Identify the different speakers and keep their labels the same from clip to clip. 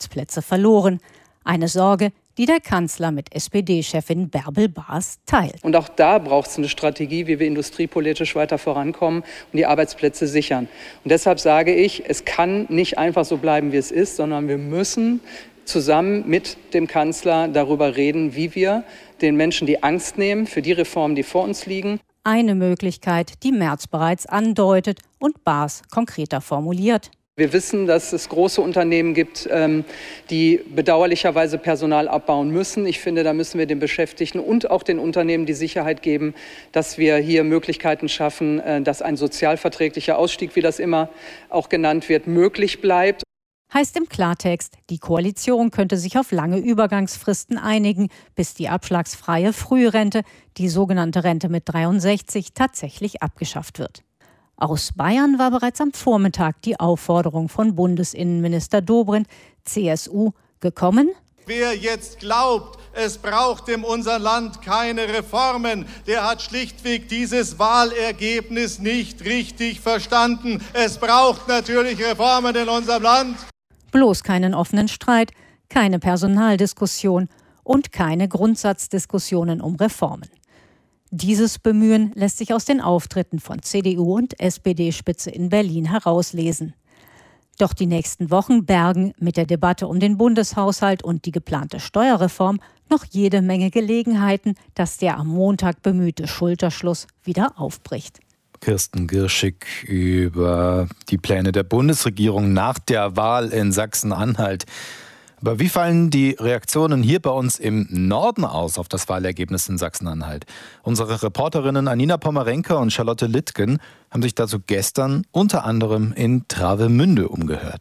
Speaker 1: Arbeitsplätze verloren. Eine Sorge, die der Kanzler mit SPD-Chefin Bärbel Baas teilt.
Speaker 2: Und auch da braucht es eine Strategie, wie wir industriepolitisch weiter vorankommen und die Arbeitsplätze sichern. Und deshalb sage ich, es kann nicht einfach so bleiben, wie es ist, sondern wir müssen zusammen mit dem Kanzler darüber reden, wie wir den Menschen die Angst nehmen für die Reformen, die vor uns liegen.
Speaker 1: Eine Möglichkeit, die Merz bereits andeutet und Baas konkreter formuliert.
Speaker 2: Wir wissen, dass es große Unternehmen gibt, die bedauerlicherweise Personal abbauen müssen. Ich finde, da müssen wir den Beschäftigten und auch den Unternehmen die Sicherheit geben, dass wir hier Möglichkeiten schaffen, dass ein sozialverträglicher Ausstieg, wie das immer auch genannt wird, möglich bleibt.
Speaker 1: Heißt im Klartext, die Koalition könnte sich auf lange Übergangsfristen einigen, bis die abschlagsfreie Frührente, die sogenannte Rente mit 63, tatsächlich abgeschafft wird. Aus Bayern war bereits am Vormittag die Aufforderung von Bundesinnenminister Dobrindt, CSU, gekommen.
Speaker 3: Wer jetzt glaubt, es braucht in unserem Land keine Reformen, der hat schlichtweg dieses Wahlergebnis nicht richtig verstanden. Es braucht natürlich Reformen in unserem Land.
Speaker 1: Bloß keinen offenen Streit, keine Personaldiskussion und keine Grundsatzdiskussionen um Reformen. Dieses Bemühen lässt sich aus den Auftritten von CDU und SPD-Spitze in Berlin herauslesen. Doch die nächsten Wochen bergen mit der Debatte um den Bundeshaushalt und die geplante Steuerreform noch jede Menge Gelegenheiten, dass der am Montag bemühte Schulterschluss wieder aufbricht.
Speaker 4: Kirsten Girschig über die Pläne der Bundesregierung nach der Wahl in Sachsen-Anhalt. Aber wie fallen die Reaktionen hier bei uns im Norden aus auf das Wahlergebnis in Sachsen-Anhalt? Unsere Reporterinnen Anina Pommerenke und Charlotte Littgen haben sich dazu gestern unter anderem in Travemünde umgehört.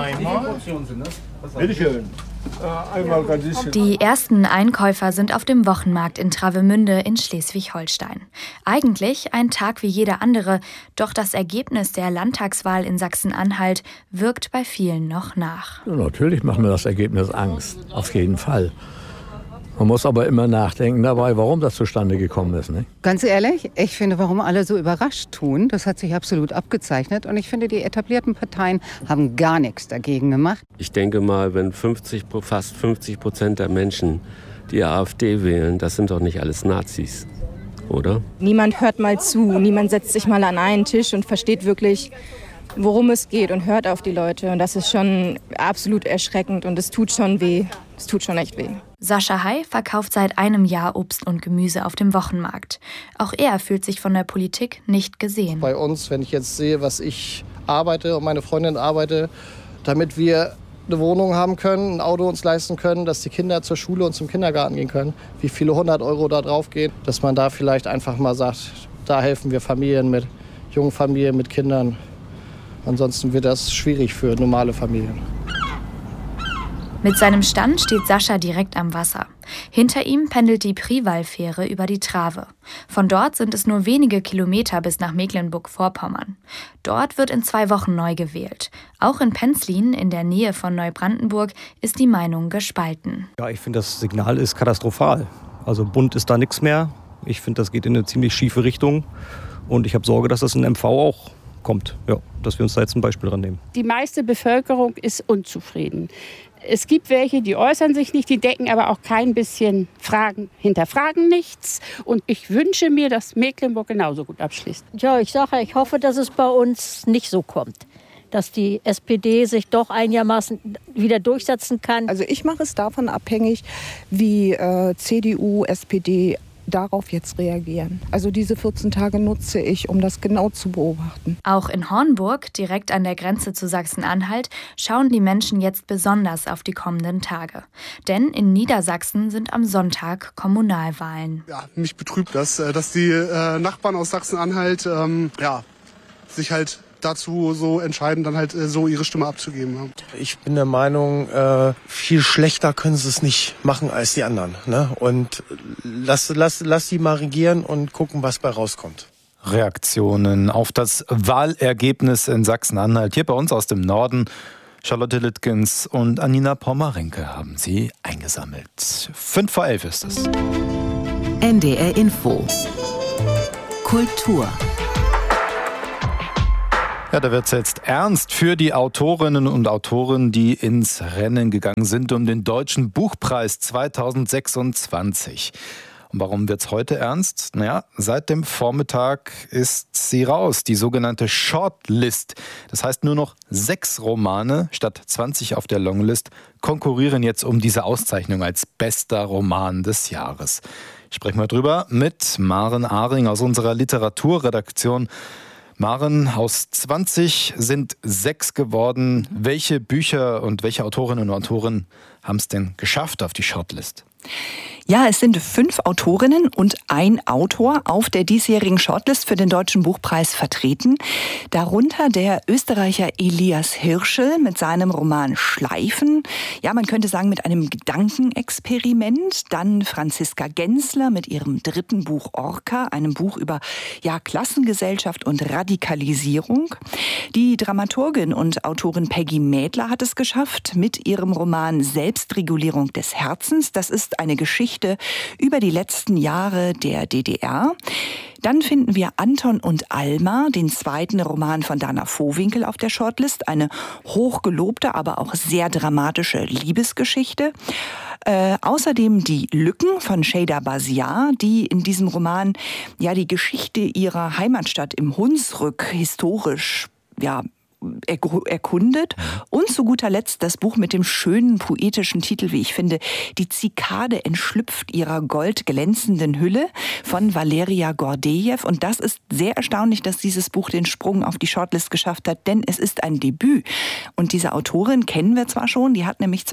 Speaker 5: Die ersten Einkäufer sind auf dem Wochenmarkt in Travemünde in Schleswig-Holstein. Eigentlich ein Tag wie jeder andere, doch das Ergebnis der Landtagswahl in Sachsen-Anhalt wirkt bei vielen noch nach.
Speaker 6: Ja, natürlich macht mir das Ergebnis Angst, auf jeden Fall. Man muss aber immer nachdenken dabei, warum das zustande gekommen ist. Ne?
Speaker 7: Ganz ehrlich, ich finde, warum alle so überrascht tun, das hat sich absolut abgezeichnet. Und ich finde, die etablierten Parteien haben gar nichts dagegen gemacht.
Speaker 8: Ich denke mal, wenn fast 50% der Menschen die AfD wählen, das sind doch nicht alles Nazis, oder?
Speaker 9: Niemand hört mal zu, niemand setzt sich mal an einen Tisch und versteht wirklich, worum es geht und hört auf die Leute. Und das ist schon absolut erschreckend und es tut schon weh. Es tut schon echt weh.
Speaker 5: Sascha Hay verkauft seit einem Jahr Obst und Gemüse auf dem Wochenmarkt. Auch er fühlt sich von der Politik nicht gesehen.
Speaker 10: Bei uns, wenn ich jetzt sehe, was ich arbeite und meine Freundin arbeite, damit wir eine Wohnung haben können, ein Auto uns leisten können, dass die Kinder zur Schule und zum Kindergarten gehen können, wie viele 100 € da drauf gehen, dass man da vielleicht einfach mal sagt, da helfen wir Familien mit, jungen Familien mit Kindern. Ansonsten wird das schwierig für normale Familien.
Speaker 5: Mit seinem Stand steht Sascha direkt am Wasser. Hinter ihm pendelt die Priwall-Fähre über die Trave. Von dort sind es nur wenige Kilometer bis nach Mecklenburg-Vorpommern. Dort wird in 2 Wochen neu gewählt. Auch in Penzlin, in der Nähe von Neubrandenburg, ist die Meinung gespalten.
Speaker 11: Ja, ich finde, das Signal ist katastrophal. Also bunt ist da nichts mehr. Ich finde, das geht in eine ziemlich schiefe Richtung. Und ich habe Sorge, dass das in MV auch kommt. Ja, dass wir uns da jetzt ein Beispiel dran nehmen.
Speaker 12: Die meiste Bevölkerung ist unzufrieden. Es gibt welche, die äußern sich nicht, die decken aber auch kein bisschen Fragen, hinterfragen nichts. Und ich wünsche mir, dass Mecklenburg genauso gut abschließt.
Speaker 13: Ja, ich hoffe, dass es bei uns nicht so kommt. Dass die SPD sich doch einigermaßen wieder durchsetzen kann.
Speaker 14: Also ich mache es davon abhängig, wie CDU, SPD darauf jetzt reagieren. Also diese 14 Tage nutze ich, um das genau zu beobachten.
Speaker 5: Auch in Hornburg, direkt an der Grenze zu Sachsen-Anhalt, schauen die Menschen jetzt besonders auf die kommenden Tage. Denn in Niedersachsen sind am Sonntag Kommunalwahlen.
Speaker 15: Ja, mich betrübt das, dass die Nachbarn aus Sachsen-Anhalt sich halt dazu so entscheiden, dann halt so ihre Stimme abzugeben.
Speaker 16: Ich bin der Meinung, viel schlechter können sie es nicht machen als die anderen. Ne? Und lass die mal regieren und gucken, was bei rauskommt.
Speaker 4: Reaktionen auf das Wahlergebnis in Sachsen-Anhalt. Hier bei uns aus dem Norden. Charlotte Littgens und Anina Pommerenke haben sie eingesammelt. 11:05 ist es.
Speaker 17: NDR Info. Kultur.
Speaker 4: Ja, da wird es jetzt ernst für die Autorinnen und Autoren, die ins Rennen gegangen sind um den Deutschen Buchpreis 2026. Und warum wird es heute ernst? Naja, seit dem Vormittag ist sie raus, die sogenannte Shortlist. Das heißt, nur noch 6 Romane statt 20 auf der Longlist konkurrieren jetzt um diese Auszeichnung als bester Roman des Jahres. Sprechen wir drüber mit Maren Aring aus unserer Literaturredaktion. Maren, aus 20 sind 6 geworden. Welche Bücher und welche Autorinnen und Autoren haben es denn geschafft auf die Shortlist?
Speaker 18: Ja, es sind 5 Autorinnen und ein Autor auf der diesjährigen Shortlist für den Deutschen Buchpreis vertreten. Darunter der Österreicher Elias Hirschl mit seinem Roman Schleifen. Ja, man könnte sagen mit einem Gedankenexperiment. Dann Franziska Gensler mit ihrem 3. Buch Orca, einem Buch über Klassengesellschaft und Radikalisierung. Die Dramaturgin und Autorin Peggy Mädler hat es geschafft mit ihrem Roman Selbstregulierung des Herzens. Das ist eine Geschichte über die letzten Jahre der DDR. Dann finden wir Anton und Alma, den 2. Roman von Dana Vohwinkel auf der Shortlist. Eine hochgelobte, aber auch sehr dramatische Liebesgeschichte. Außerdem die Lücken von Sheyda Basiar, die in diesem Roman die Geschichte ihrer Heimatstadt im Hunsrück historisch erkundet. Und zu guter Letzt das Buch mit dem schönen poetischen Titel, wie ich finde, Die Zikade entschlüpft ihrer goldglänzenden Hülle von Valeria Gordejew. Und das ist sehr erstaunlich, dass dieses Buch den Sprung auf die Shortlist geschafft hat, denn es ist ein Debüt. Und diese Autorin kennen wir zwar schon, die hat nämlich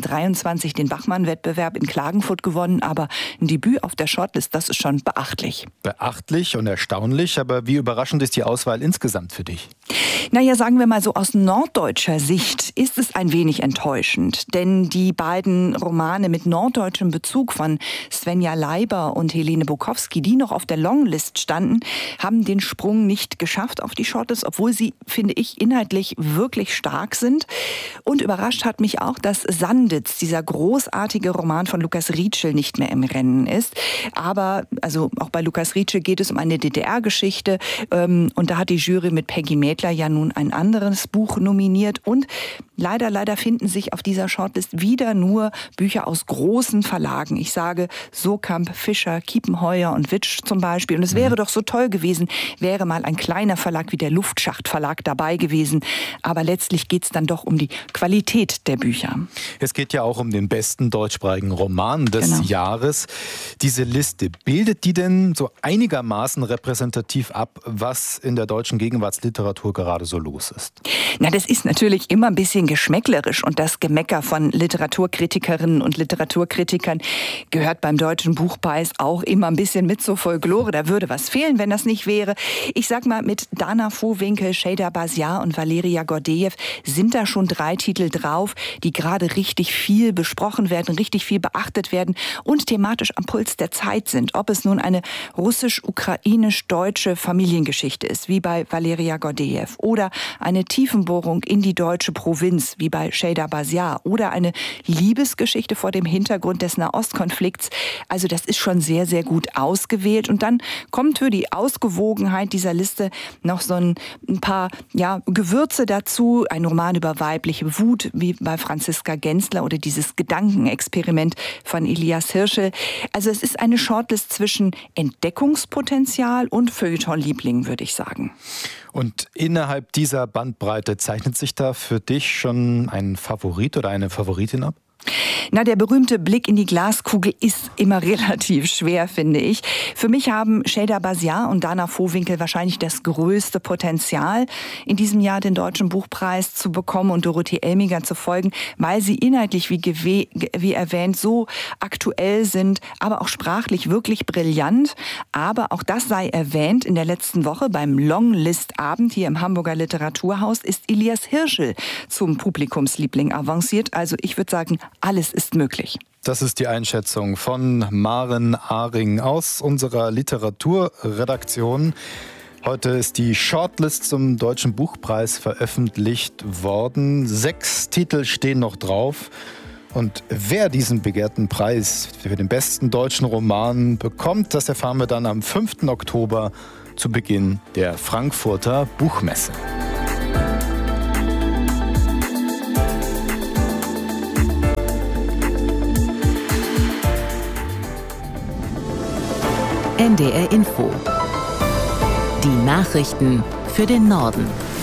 Speaker 18: 2023 den Bachmann-Wettbewerb in Klagenfurt gewonnen, aber ein Debüt auf der Shortlist, das ist schon beachtlich.
Speaker 4: Beachtlich und erstaunlich, aber wie überraschend ist die Auswahl insgesamt für dich?
Speaker 18: Naja, sagen wir mal so, aus norddeutscher Sicht ist es ein wenig enttäuschend, denn die beiden Romane mit norddeutschem Bezug von Svenja Leiber und Helene Bukowski, die noch auf der Longlist standen, haben den Sprung nicht geschafft auf die Shortlist, obwohl sie, finde ich, inhaltlich wirklich stark sind. Und überrascht hat mich auch, dass Sanditz, dieser großartige Roman von Lukas Rietschel, nicht mehr im Rennen ist. Aber auch bei Lukas Rietschel geht es um eine DDR-Geschichte und da hat die Jury mit Peggy Mädler ja nun ein anderes Buch nominiert und leider finden sich auf dieser Shortlist wieder nur Bücher aus großen Verlagen. Ich sage Sokamp, Fischer, Kiepenheuer und Witsch zum Beispiel. Und es wäre doch so toll gewesen, wäre mal ein kleiner Verlag wie der Luftschacht-Verlag dabei gewesen. Aber letztlich geht es dann doch um die Qualität der Bücher.
Speaker 4: Es geht ja auch um den besten deutschsprachigen Roman des Jahres. Diese Liste, bildet die denn so einigermaßen repräsentativ ab, was in der deutschen Gegenwartsliteratur gerade so los ist?
Speaker 18: Na, das ist natürlich immer ein bisschen geschmäcklerisch und das Gemecker von Literaturkritikerinnen und Literaturkritikern gehört beim Deutschen Buchpreis auch immer ein bisschen mit zur Folklore. Da würde was fehlen, wenn das nicht wäre. Ich sag mal, mit Dana Vohwinkel, Sheyda Basiar und Valeria Gordejew sind da schon 3 Titel drauf, die gerade richtig viel besprochen werden, richtig viel beachtet werden und thematisch am Puls der Zeit sind. Ob es nun eine russisch-ukrainisch-deutsche Familiengeschichte ist, wie bei Valeria Gordejew, oder eine Tiefenbohrung in die deutsche Provinz, wie bei Sheyda Basiar, oder eine Liebesgeschichte vor dem Hintergrund des Nahostkonflikts. Also das ist schon sehr, sehr gut ausgewählt. Und dann kommt für die Ausgewogenheit dieser Liste noch so ein paar Gewürze dazu. Ein Roman über weibliche Wut, wie bei Franziska Gensler, oder dieses Gedankenexperiment von Elias Hirschl. Also es ist eine Shortlist zwischen Entdeckungspotenzial und Feuilleton-Liebling, würde ich sagen.
Speaker 4: Und innerhalb dieser Bandbreite zeichnet sich da für dich schon ein Favorit oder eine Favoritin ab?
Speaker 18: Na, der berühmte Blick in die Glaskugel ist immer relativ schwer, finde ich. Für mich haben Sheyda Basiar und Dana Vohwinkel wahrscheinlich das größte Potenzial, in diesem Jahr den Deutschen Buchpreis zu bekommen und Dorothee Elmiger zu folgen, weil sie inhaltlich, wie erwähnt, so aktuell sind, aber auch sprachlich wirklich brillant. Aber auch das sei erwähnt, in der letzten Woche beim Longlist-Abend hier im Hamburger Literaturhaus ist Elias Hirschl zum Publikumsliebling avanciert. Also ich würde sagen, alles ist möglich.
Speaker 4: Das ist die Einschätzung von Maren Aring aus unserer Literaturredaktion. Heute ist die Shortlist zum Deutschen Buchpreis veröffentlicht worden. 6 Titel stehen noch drauf. Und wer diesen begehrten Preis für den besten deutschen Roman bekommt, das erfahren wir dann am 5. Oktober zu Beginn der Frankfurter Buchmesse.
Speaker 17: NDR Info. Die Nachrichten für den Norden.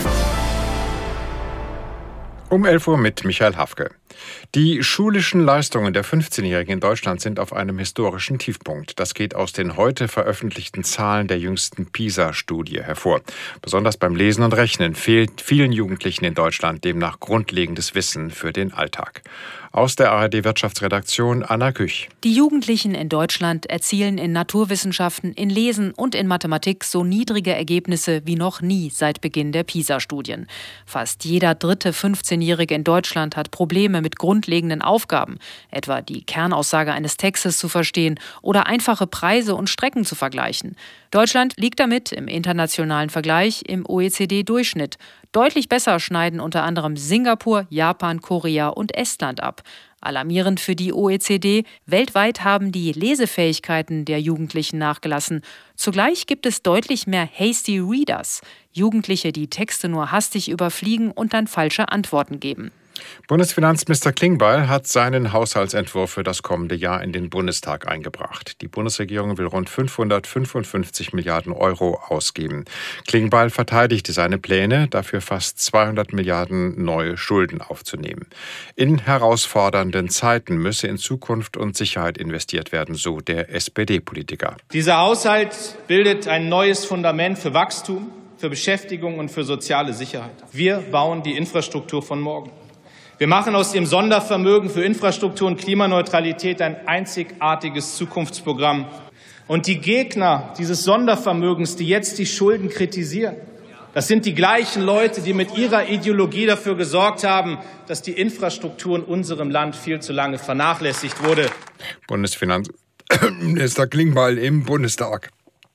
Speaker 19: Um 11 Uhr mit Michael Hafke. Die schulischen Leistungen der 15-Jährigen in Deutschland sind auf einem historischen Tiefpunkt. Das geht aus den heute veröffentlichten Zahlen der jüngsten PISA-Studie hervor. Besonders beim Lesen und Rechnen fehlt vielen Jugendlichen in Deutschland demnach grundlegendes Wissen für den Alltag. Aus der ARD-Wirtschaftsredaktion Anna Küch.
Speaker 20: Die Jugendlichen in Deutschland erzielen in Naturwissenschaften, in Lesen und in Mathematik so niedrige Ergebnisse wie noch nie seit Beginn der PISA-Studien. Fast jeder dritte 15-Jährige in Deutschland hat Probleme mit grundlegenden Aufgaben, etwa die Kernaussage eines Textes zu verstehen oder einfache Preise und Strecken zu vergleichen. Deutschland liegt damit im internationalen Vergleich im OECD-Durchschnitt. Deutlich besser schneiden unter anderem Singapur, Japan, Korea und Estland ab. Alarmierend für die OECD, weltweit haben die Lesefähigkeiten der Jugendlichen nachgelassen. Zugleich gibt es deutlich mehr Hasty Readers, Jugendliche, die Texte nur hastig überfliegen und dann falsche Antworten geben.
Speaker 19: Bundesfinanzminister Klingbeil hat seinen Haushaltsentwurf für das kommende Jahr in den Bundestag eingebracht. Die Bundesregierung will rund 555 Milliarden Euro ausgeben. Klingbeil verteidigte seine Pläne, dafür fast 200 Milliarden neue Schulden aufzunehmen. In herausfordernden Zeiten müsse in Zukunft und Sicherheit investiert werden, so der SPD-Politiker.
Speaker 21: Dieser Haushalt bildet ein neues Fundament für Wachstum, für Beschäftigung und für soziale Sicherheit. Wir bauen die Infrastruktur von morgen. Wir machen aus dem Sondervermögen für Infrastruktur und Klimaneutralität ein einzigartiges Zukunftsprogramm. Und die Gegner dieses Sondervermögens, die jetzt die Schulden kritisieren, das sind die gleichen Leute, die mit ihrer Ideologie dafür gesorgt haben, dass die Infrastruktur in unserem Land viel zu lange vernachlässigt wurde.
Speaker 19: Bundesfinanzminister Klingbeil im Bundestag.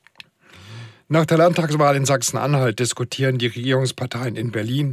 Speaker 19: Nach der Landtagswahl in Sachsen-Anhalt diskutieren die Regierungsparteien in Berlin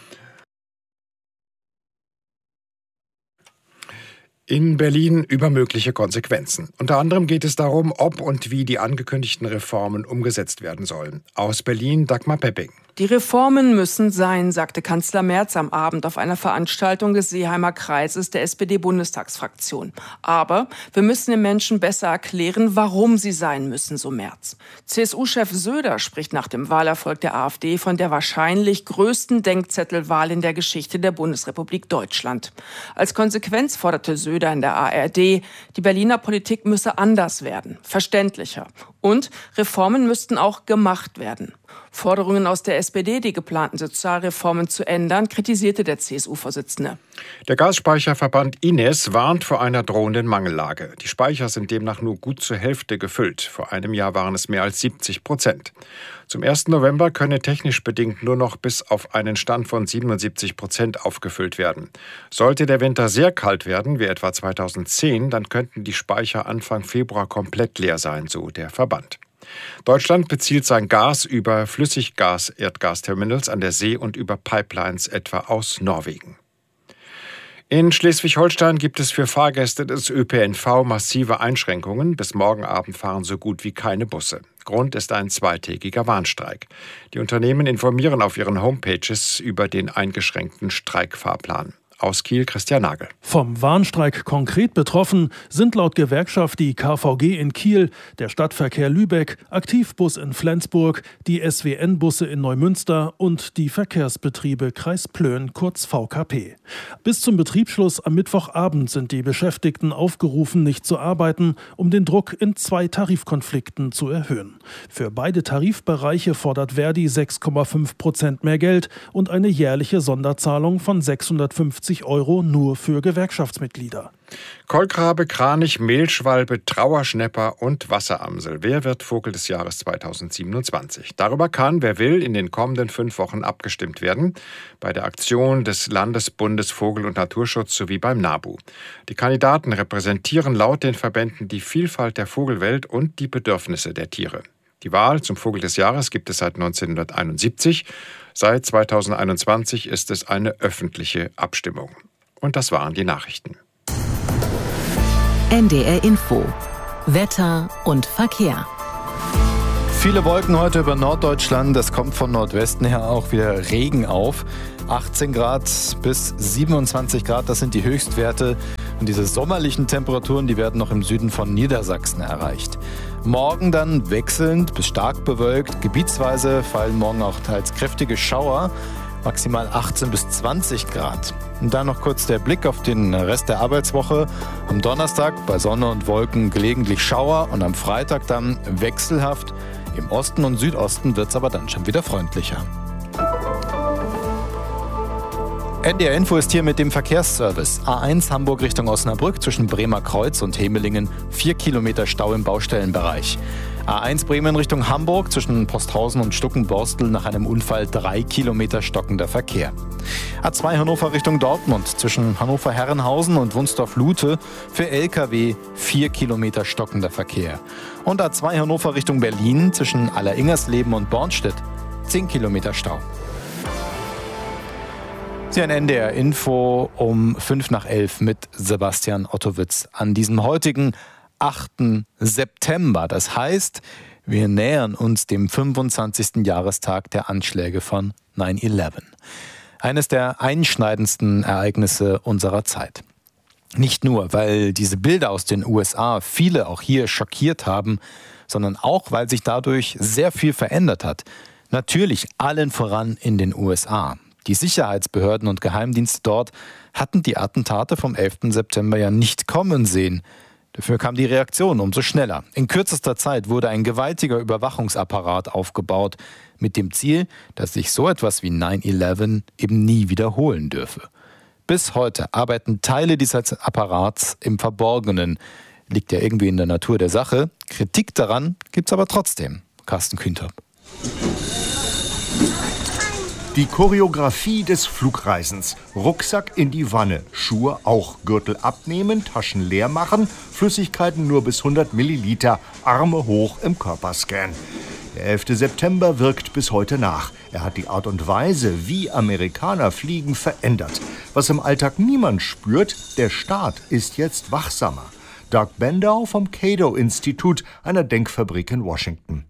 Speaker 19: über mögliche Konsequenzen. Unter anderem geht es darum, ob und wie die angekündigten Reformen umgesetzt werden sollen. Aus Berlin Dagmar Pepping.
Speaker 22: Die Reformen müssen sein, sagte Kanzler Merz am Abend auf einer Veranstaltung des Seeheimer Kreises der SPD-Bundestagsfraktion. Aber wir müssen den Menschen besser erklären, warum sie sein müssen, so Merz. CSU-Chef Söder spricht nach dem Wahlerfolg der AfD von der wahrscheinlich größten Denkzettelwahl in der Geschichte der Bundesrepublik Deutschland. Als Konsequenz forderte Söder in der ARD, die Berliner Politik müsse anders werden, verständlicher. Und Reformen müssten auch gemacht werden. Forderungen aus der SPD, die geplanten Sozialreformen zu ändern, kritisierte der CSU-Vorsitzende.
Speaker 19: Der Gasspeicherverband Ines warnt vor einer drohenden Mangellage. Die Speicher sind demnach nur gut zur Hälfte gefüllt. Vor einem Jahr waren es mehr als 70%. Zum 1. November könne technisch bedingt nur noch bis auf einen Stand von 77% aufgefüllt werden. Sollte der Winter sehr kalt werden, wie etwa 2010, dann könnten die Speicher Anfang Februar komplett leer sein, so der Verband. Deutschland bezieht sein Gas über Flüssiggas-Erdgasterminals an der See und über Pipelines etwa aus Norwegen. In Schleswig-Holstein gibt es für Fahrgäste des ÖPNV massive Einschränkungen. Bis morgen Abend fahren so gut wie keine Busse. Grund ist ein zweitägiger Warnstreik. Die Unternehmen informieren auf ihren Homepages über den eingeschränkten Streikfahrplan. Aus Kiel Christian Nagel.
Speaker 23: Vom Warnstreik konkret betroffen sind laut Gewerkschaft die KVG in Kiel, der Stadtverkehr Lübeck, Aktivbus in Flensburg, die SWN-Busse in Neumünster und die Verkehrsbetriebe Kreis Plön, kurz VKP. Bis zum Betriebsschluss am Mittwochabend sind die Beschäftigten aufgerufen, nicht zu arbeiten, um den Druck in 2 Tarifkonflikten zu erhöhen. Für beide Tarifbereiche fordert Verdi 6,5% mehr Geld und eine jährliche Sonderzahlung von 650 € nur für Gewerkschaftsmitglieder.
Speaker 19: Kolkrabe, Kranich, Mehlschwalbe, Trauerschnepper und Wasseramsel. Wer wird Vogel des Jahres 2027? Darüber kann, wer will, in den kommenden 5 Wochen abgestimmt werden. Bei der Aktion des Landesbundes Vogel- und Naturschutz sowie beim NABU. Die Kandidaten repräsentieren laut den Verbänden die Vielfalt der Vogelwelt und die Bedürfnisse der Tiere. Die Wahl zum Vogel des Jahres gibt es seit 1971. Seit 2021 ist es eine öffentliche Abstimmung. Und das waren die Nachrichten.
Speaker 17: NDR Info. Wetter und Verkehr.
Speaker 4: Viele Wolken heute über Norddeutschland. Es kommt von Nordwesten her auch wieder Regen auf. 18 Grad bis 27 Grad, das sind die Höchstwerte. Und diese sommerlichen Temperaturen, die werden noch im Süden von Niedersachsen erreicht. Morgen dann wechselnd bis stark bewölkt. Gebietsweise fallen morgen auch teils kräftige Schauer. Maximal 18 bis 20 Grad. Und dann noch kurz der Blick auf den Rest der Arbeitswoche. Am Donnerstag bei Sonne und Wolken gelegentlich Schauer und am Freitag dann wechselhaft. Im Osten und Südosten wird es aber dann schon wieder freundlicher. NDR Info ist hier mit dem Verkehrsservice. A1 Hamburg Richtung Osnabrück zwischen Bremer Kreuz und Hemelingen 4 Kilometer Stau im Baustellenbereich. A1 Bremen Richtung Hamburg zwischen Posthausen und Stuckenborstel nach einem Unfall 3 Kilometer stockender Verkehr. A2 Hannover Richtung Dortmund zwischen Hannover-Herrenhausen und Wunsdorf-Lute für LKW 4 Kilometer stockender Verkehr. Und A2 Hannover Richtung Berlin zwischen Alleringers-Leben und Bornstedt 10 Kilometer Stau. Sie ein NDR Info um 11:05 mit Sebastian Ottowitz an diesem heutigen 8. September. Das heißt, wir nähern uns dem 25. Jahrestag der Anschläge von 9/11. Eines der einschneidendsten Ereignisse unserer Zeit. Nicht nur, weil diese Bilder aus den USA viele auch hier schockiert haben, sondern auch, weil sich dadurch sehr viel verändert hat. Natürlich allen voran in den USA. Die Sicherheitsbehörden und Geheimdienste dort hatten die Attentate vom 11. September ja nicht kommen sehen. Dafür kam die Reaktion umso schneller. In kürzester Zeit wurde ein gewaltiger Überwachungsapparat aufgebaut, mit dem Ziel, dass sich so etwas wie 9/11 eben nie wiederholen dürfe. Bis heute arbeiten Teile dieses Apparats im Verborgenen. Liegt ja irgendwie in der Natur der Sache. Kritik daran gibt's aber trotzdem. Carsten Kühnterp.
Speaker 1: Die Choreografie des Flugreisens. Rucksack in die Wanne, Schuhe auch, Gürtel abnehmen, Taschen leer machen, Flüssigkeiten nur bis 100 Milliliter, Arme hoch im Körperscan. Der 11. September wirkt bis heute nach. Er hat die Art und Weise, wie Amerikaner fliegen, verändert. Was im Alltag niemand spürt, der Staat ist jetzt wachsamer. Doug Bendow vom Cato-Institut, einer Denkfabrik in Washington.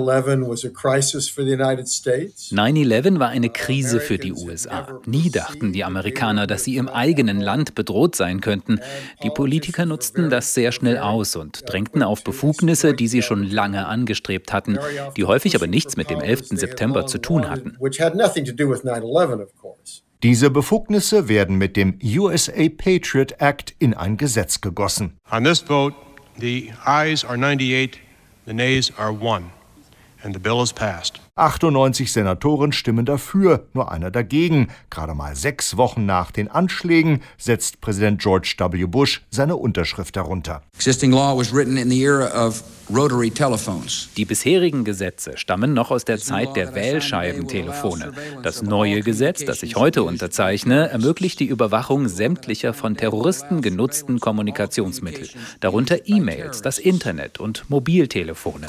Speaker 2: 9/11 war eine Krise für die USA. Nie dachten die Amerikaner, dass sie im eigenen Land bedroht sein könnten. Die Politiker nutzten das sehr schnell aus und drängten auf Befugnisse, die sie schon lange angestrebt hatten, die häufig aber nichts mit dem 11. September zu tun hatten.
Speaker 1: Diese Befugnisse werden mit dem USA Patriot Act in ein Gesetz gegossen.
Speaker 3: On this vote, the ayes are 98, the nays are 1, and the bill is passed.
Speaker 1: 98 Senatoren stimmen dafür, nur einer dagegen. Gerade mal 6 Wochen nach den Anschlägen setzt Präsident George W. Bush seine Unterschrift darunter.
Speaker 2: Die bisherigen Gesetze stammen noch aus der Zeit der Wählscheibentelefone. Das neue Gesetz, das ich heute unterzeichne, ermöglicht die Überwachung sämtlicher von Terroristen genutzten Kommunikationsmittel, darunter E-Mails, das Internet und Mobiltelefone.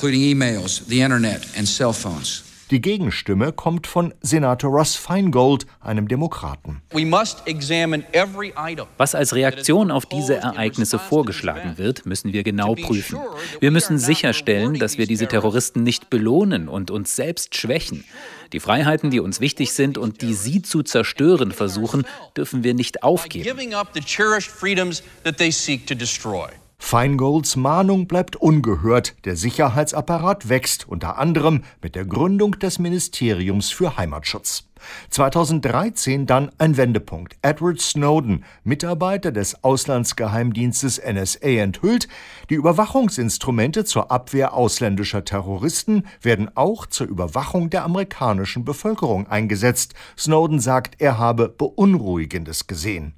Speaker 1: Die Gegenstimme kommt von Senator Russ Feingold, einem Demokraten.
Speaker 2: Was als Reaktion auf diese Ereignisse vorgeschlagen wird, müssen wir genau prüfen. Wir müssen sicherstellen, dass wir diese Terroristen nicht belohnen und uns selbst schwächen. Die Freiheiten, die uns wichtig sind und die sie zu zerstören versuchen, dürfen wir nicht aufgeben.
Speaker 1: Feingolds Mahnung bleibt ungehört. Der Sicherheitsapparat wächst, unter anderem mit der Gründung des Ministeriums für Heimatschutz. 2013 dann ein Wendepunkt. Edward Snowden, Mitarbeiter des Auslandsgeheimdienstes NSA, enthüllt, die Überwachungsinstrumente zur Abwehr ausländischer Terroristen werden auch zur Überwachung der amerikanischen Bevölkerung eingesetzt. Snowden sagt, er habe Beunruhigendes gesehen.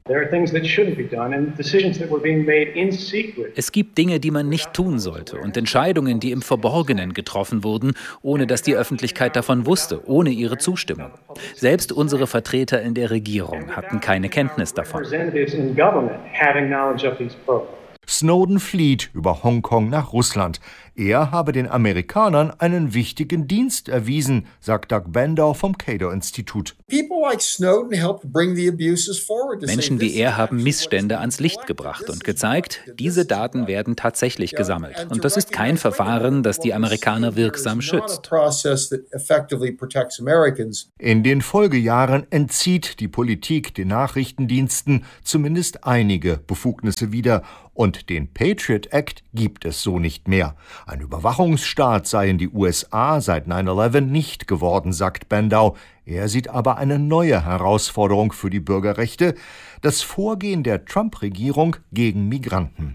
Speaker 2: Es gibt Dinge, die man nicht tun sollte und Entscheidungen, die im Verborgenen getroffen wurden, ohne dass die Öffentlichkeit davon wusste, ohne ihre Zustimmung. Selbst unsere Vertreter in der Regierung hatten keine Kenntnis davon.
Speaker 1: Snowden flieht über Hongkong nach Russland. Er habe den Amerikanern einen wichtigen Dienst erwiesen, sagt Doug Bandow vom Cato-Institut.
Speaker 2: Menschen wie er haben Missstände ans Licht gebracht und gezeigt, diese Daten werden tatsächlich gesammelt. Und das ist kein Verfahren, das die Amerikaner wirksam schützt.
Speaker 1: In den Folgejahren entzieht die Politik den Nachrichtendiensten zumindest einige Befugnisse wieder. Und den Patriot Act gibt es so nicht mehr. Ein Überwachungsstaat seien die USA seit 9/11 nicht geworden, sagt Bandow. Er sieht aber eine neue Herausforderung für die Bürgerrechte: das Vorgehen der Trump-Regierung gegen Migranten.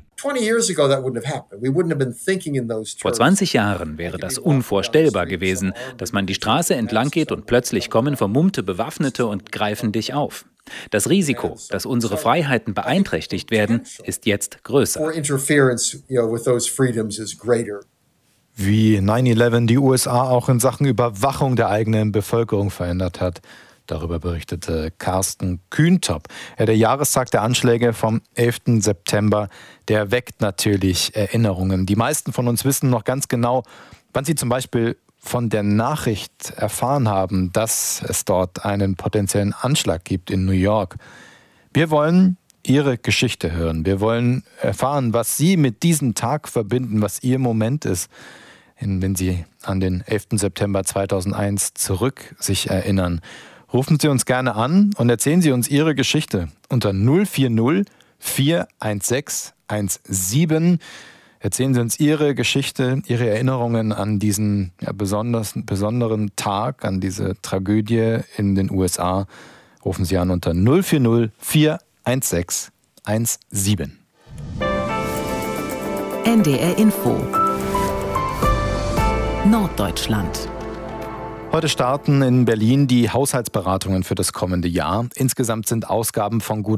Speaker 2: Vor 20 Jahren wäre das unvorstellbar gewesen, dass man die Straße entlang geht und plötzlich kommen vermummte Bewaffnete und greifen dich auf. Das Risiko, dass unsere Freiheiten beeinträchtigt werden, ist jetzt größer.
Speaker 4: Wie 9/11 die USA auch in Sachen Überwachung der eigenen Bevölkerung verändert hat. Darüber berichtete Carsten Kühntop. Der Jahrestag der Anschläge vom 11. September, der weckt natürlich Erinnerungen. Die meisten von uns wissen noch ganz genau, wann sie zum Beispiel von der Nachricht erfahren haben, dass es dort einen potenziellen Anschlag gibt in New York. Wir wollen Ihre Geschichte hören. Wir wollen erfahren, was Sie mit diesem Tag verbinden, was Ihr Moment ist, wenn Sie an den 11. September 2001 zurück sich erinnern. Rufen Sie uns gerne an und erzählen Sie uns Ihre Geschichte unter 040 416 17. Erzählen Sie uns Ihre Geschichte, Ihre Erinnerungen an diesen besonderen Tag, an diese Tragödie in den USA. Rufen Sie an unter 040 416 17.
Speaker 17: NDR Info Norddeutschland.
Speaker 4: Heute starten in Berlin die Haushaltsberatungen für das kommende Jahr. Insgesamt sind Ausgaben von gut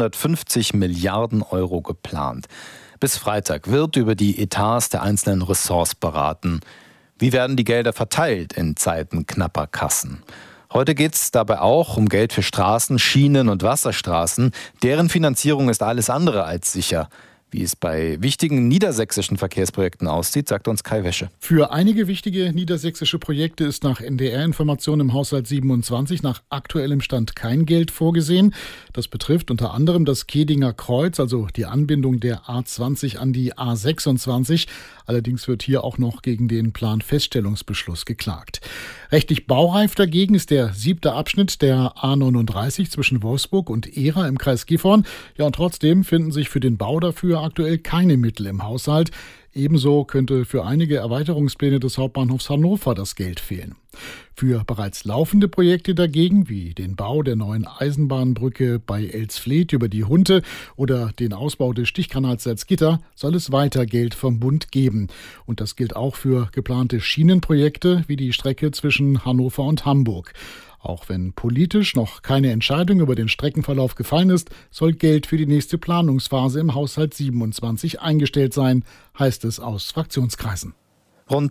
Speaker 4: 550 Milliarden Euro geplant. Bis Freitag wird über die Etats der einzelnen Ressorts beraten. Wie werden die Gelder verteilt in Zeiten knapper Kassen? Heute geht es dabei auch um Geld für Straßen, Schienen und Wasserstraßen. Deren Finanzierung ist alles andere als sicher. Wie es bei wichtigen niedersächsischen Verkehrsprojekten aussieht, sagt uns Kai Wäsche.
Speaker 6: Für einige wichtige niedersächsische Projekte ist nach NDR-Informationen im Haushalt 27 nach aktuellem Stand kein Geld vorgesehen. Das betrifft unter anderem das Kedinger Kreuz, also die Anbindung der A20 an die A26. Allerdings wird hier auch noch gegen den Planfeststellungsbeschluss geklagt. Rechtlich baureif dagegen ist der 7. Abschnitt der A39 zwischen Wolfsburg und Ehra im Kreis Gifhorn. Ja, und trotzdem finden sich für den Bau dafür aktuell keine Mittel im Haushalt. Ebenso könnte für einige Erweiterungspläne des Hauptbahnhofs Hannover das Geld fehlen. Für bereits laufende Projekte dagegen, wie den Bau der neuen Eisenbahnbrücke bei Elsfleth über die Hunte oder den Ausbau des Stichkanals Salzgitter, soll es weiter Geld vom Bund geben. Und das gilt auch für geplante Schienenprojekte wie die Strecke zwischen Hannover und Hamburg. Auch wenn politisch noch keine Entscheidung über den Streckenverlauf gefallen ist, soll Geld für die nächste Planungsphase im Haushalt 27 eingestellt sein, heißt es aus Fraktionskreisen.
Speaker 4: Rund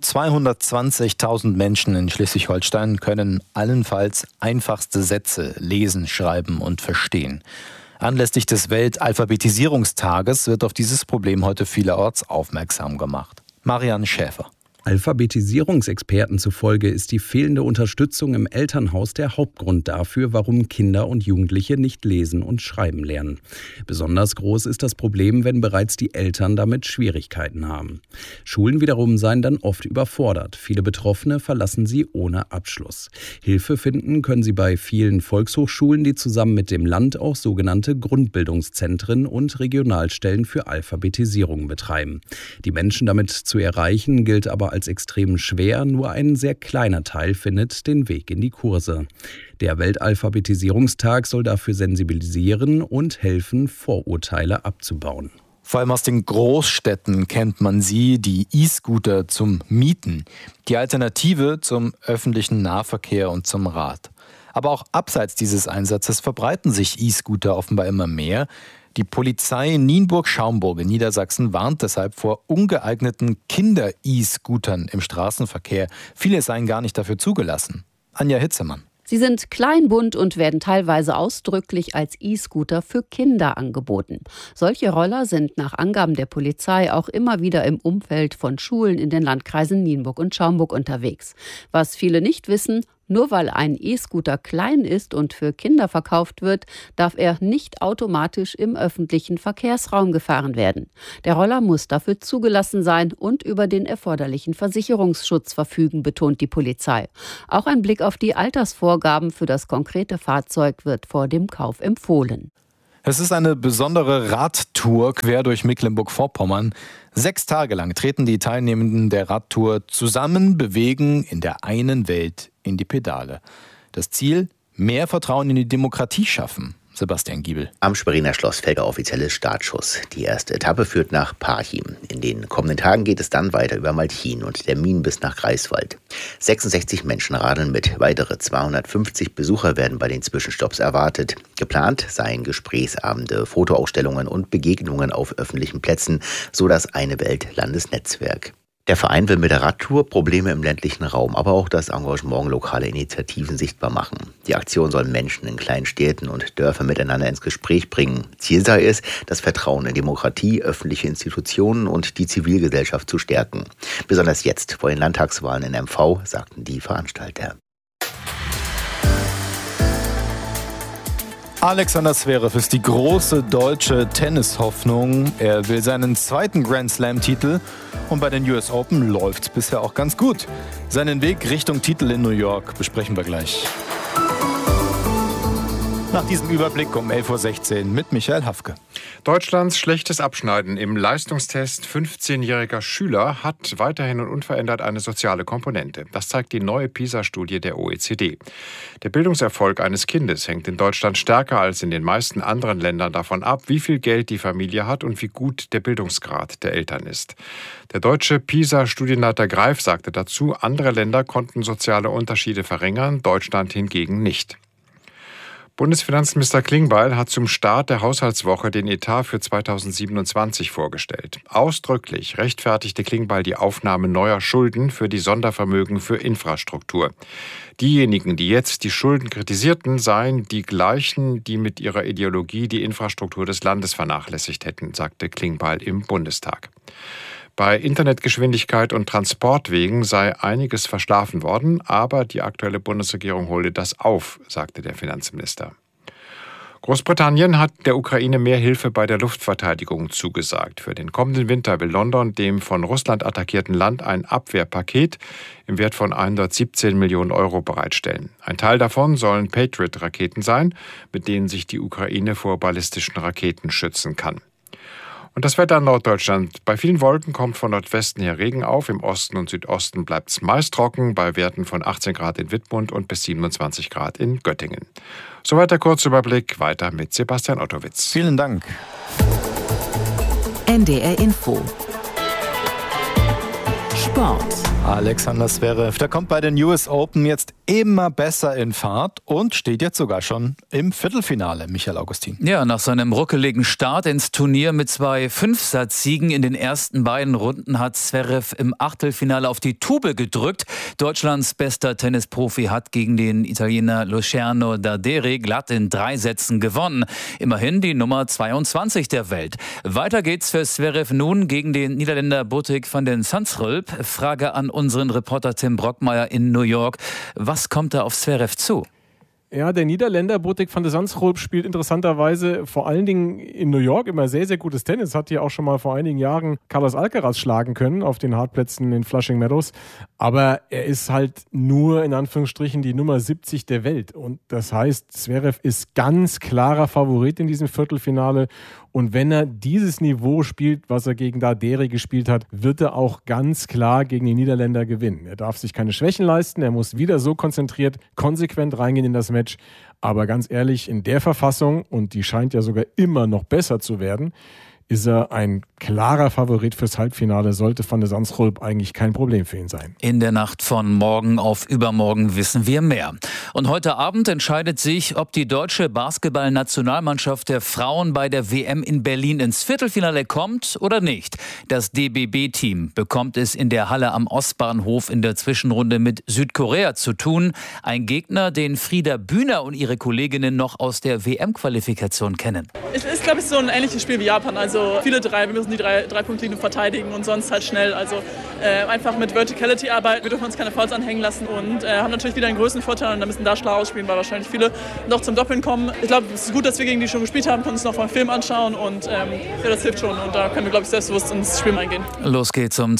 Speaker 4: 220.000 Menschen in Schleswig-Holstein können allenfalls einfachste Sätze lesen, schreiben und verstehen. Anlässlich des Weltalphabetisierungstages wird auf dieses Problem heute vielerorts aufmerksam gemacht. Marianne Schäfer.
Speaker 7: Alphabetisierungsexperten zufolge ist die fehlende Unterstützung im Elternhaus der Hauptgrund dafür, warum Kinder und Jugendliche nicht lesen und schreiben lernen. Besonders groß ist das Problem, wenn bereits die Eltern damit Schwierigkeiten haben. Schulen wiederum seien dann oft überfordert. Viele Betroffene verlassen sie ohne Abschluss. Hilfe finden können sie bei vielen Volkshochschulen, die zusammen mit dem Land auch sogenannte Grundbildungszentren und Regionalstellen für Alphabetisierung betreiben. Die Menschen damit zu erreichen, gilt aber als extrem schwer, nur ein sehr kleiner Teil findet den Weg in die Kurse. Der Weltalphabetisierungstag soll dafür sensibilisieren und helfen, Vorurteile abzubauen.
Speaker 4: Vor allem aus den Großstädten kennt man sie, die E-Scooter zum Mieten, die Alternative zum öffentlichen Nahverkehr und zum Rad. Aber auch abseits dieses Einsatzes verbreiten sich E-Scooter offenbar immer mehr. Die Polizei Nienburg-Schaumburg in Niedersachsen warnt deshalb vor ungeeigneten Kinder-E-Scootern im Straßenverkehr. Viele seien gar nicht dafür zugelassen. Anja Hitzemann.
Speaker 8: Sie sind klein, bunt und werden teilweise ausdrücklich als E-Scooter für Kinder angeboten. Solche Roller sind nach Angaben der Polizei auch immer wieder im Umfeld von Schulen in den Landkreisen Nienburg und Schaumburg unterwegs. Was viele nicht wissen: Nur weil ein E-Scooter klein ist und für Kinder verkauft wird, darf er nicht automatisch im öffentlichen Verkehrsraum gefahren werden. Der Roller muss dafür zugelassen sein und über den erforderlichen Versicherungsschutz verfügen, betont die Polizei. Auch ein Blick auf die Altersvorgaben für das konkrete Fahrzeug wird vor dem Kauf empfohlen.
Speaker 4: Es ist eine besondere Radtour quer durch Mecklenburg-Vorpommern. 6 Tage lang treten die Teilnehmenden der Radtour zusammen, bewegen in der einen Welt in die Pedale. Das Ziel: mehr Vertrauen in die Demokratie schaffen. Sebastian Giebel.
Speaker 9: Am Schweriner Schloss fällt der offizielle Startschuss. Die erste Etappe führt nach Parchim. In den kommenden Tagen geht es dann weiter über Malchin und Termin bis nach Greifswald. 66 Menschen radeln mit. Weitere 250 Besucher werden bei den Zwischenstopps erwartet. Geplant seien Gesprächsabende, Fotoausstellungen und Begegnungen auf öffentlichen Plätzen, so das Eine Welt Landesnetzwerk. Der Verein will mit der Radtour Probleme im ländlichen Raum, aber auch das Engagement lokaler Initiativen sichtbar machen. Die Aktion soll Menschen in kleinen Städten und Dörfern miteinander ins Gespräch bringen. Ziel sei es, das Vertrauen in Demokratie, öffentliche Institutionen und die Zivilgesellschaft zu stärken. Besonders jetzt vor den Landtagswahlen in MV, sagten die Veranstalter.
Speaker 4: Alexander Zverev ist die große deutsche Tennishoffnung. Er will seinen 2. Grand-Slam-Titel und bei den US Open läuft's bisher auch ganz gut. Seinen Weg Richtung Titel in New York besprechen wir gleich. Nach diesem Überblick um 11.16 Uhr mit Michael Hafke.
Speaker 19: Deutschlands schlechtes Abschneiden im Leistungstest 15-jähriger Schüler hat weiterhin und unverändert eine soziale Komponente. Das zeigt die neue PISA-Studie der OECD. Der Bildungserfolg eines Kindes hängt in Deutschland stärker als in den meisten anderen Ländern davon ab, wie viel Geld die Familie hat und wie gut der Bildungsgrad der Eltern ist. Der deutsche PISA-Studienleiter Greif sagte dazu, andere Länder konnten soziale Unterschiede verringern, Deutschland hingegen nicht. Bundesfinanzminister Klingbeil hat zum Start der Haushaltswoche den Etat für 2027 vorgestellt. Ausdrücklich rechtfertigte Klingbeil die Aufnahme neuer Schulden für die Sondervermögen für Infrastruktur. Diejenigen, die jetzt die Schulden kritisierten, seien die gleichen, die mit ihrer Ideologie die Infrastruktur des Landes vernachlässigt hätten, sagte Klingbeil im Bundestag. Bei Internetgeschwindigkeit und Transportwegen sei einiges verschlafen worden, aber die aktuelle Bundesregierung hole das auf, sagte der Finanzminister. Großbritannien hat der Ukraine mehr Hilfe bei der Luftverteidigung zugesagt. Für den kommenden Winter will London dem von Russland attackierten Land ein Abwehrpaket im Wert von 117 Millionen Euro bereitstellen. Ein Teil davon sollen Patriot-Raketen sein, mit denen sich die Ukraine vor ballistischen Raketen schützen kann. Und das Wetter in Norddeutschland. Bei vielen Wolken kommt von Nordwesten her Regen auf. Im Osten und Südosten bleibt es meist trocken, bei Werten von 18 Grad in Wittmund und bis 27 Grad in Göttingen. Soweit der Kurzüberblick. Weiter mit Sebastian Ottowitz.
Speaker 4: Vielen Dank.
Speaker 17: NDR Info. Sport.
Speaker 4: Alexander Zverev, der kommt bei den US Open jetzt immer besser in Fahrt und steht jetzt sogar schon im Viertelfinale, Michael Augustin.
Speaker 2: Ja, nach seinem ruckeligen Start ins Turnier mit 2 Fünfsatzsiegen in den ersten beiden Runden hat Zverev im Achtelfinale auf die Tube gedrückt. Deutschlands bester Tennisprofi hat gegen den Italiener Luciano Darderi glatt in 3 Sätzen gewonnen. Immerhin die Nummer 22 der Welt. Weiter geht's für Zverev nun gegen den Niederländer Botik van den Zandschulp. Frage an unseren Reporter Tim Brockmeier in New York. Was kommt da auf Zverev zu?
Speaker 10: Ja, der Niederländer Botik van de Zandschulp spielt interessanterweise vor allen Dingen in New York immer sehr, sehr gutes Tennis. Hat hier auch schon mal vor einigen Jahren Carlos Alcaraz schlagen können auf den Hartplätzen in Flushing Meadows. Aber er ist halt nur in Anführungsstrichen die Nummer 70 der Welt. Und das heißt, Zverev ist ganz klarer Favorit in diesem Viertelfinale. Und wenn er dieses Niveau spielt, was er gegen Darderi gespielt hat, wird er auch ganz klar gegen die Niederländer gewinnen. Er darf sich keine Schwächen leisten. Er muss wieder so konzentriert, konsequent reingehen in das Match. Aber ganz ehrlich, in der Verfassung, und die scheint ja sogar immer noch besser zu werden, ist er ein klarer Favorit fürs Halbfinale, sollte Van de Zandschulp eigentlich kein Problem für ihn sein.
Speaker 2: In der Nacht von morgen auf übermorgen wissen wir mehr. Und heute Abend entscheidet sich, ob die deutsche Basketball-Nationalmannschaft der Frauen bei der WM in Berlin ins Viertelfinale kommt oder nicht. Das DBB-Team bekommt es in der Halle am Ostbahnhof in der Zwischenrunde mit Südkorea zu tun. Ein Gegner, den Frieda Bühner und ihre Kolleginnen noch aus der WM-Qualifikation kennen.
Speaker 11: Es ist, glaube ich, so ein ähnliches Spiel wie Japan. Also viele wir müssen die Drei-Punkt-Linie verteidigen und sonst halt schnell. Also einfach mit Verticality arbeiten. Wir dürfen uns keine Fouls anhängen lassen und haben natürlich wieder einen größeren Vorteil und da müssen da schlau ausspielen, weil wahrscheinlich viele noch zum Doppeln kommen. Ich glaube, es ist gut, dass wir gegen die schon gespielt haben, können uns noch mal einen Film anschauen und das hilft schon. Und da können wir, glaube ich, selbstbewusst ins Spiel eingehen.
Speaker 2: Los geht's um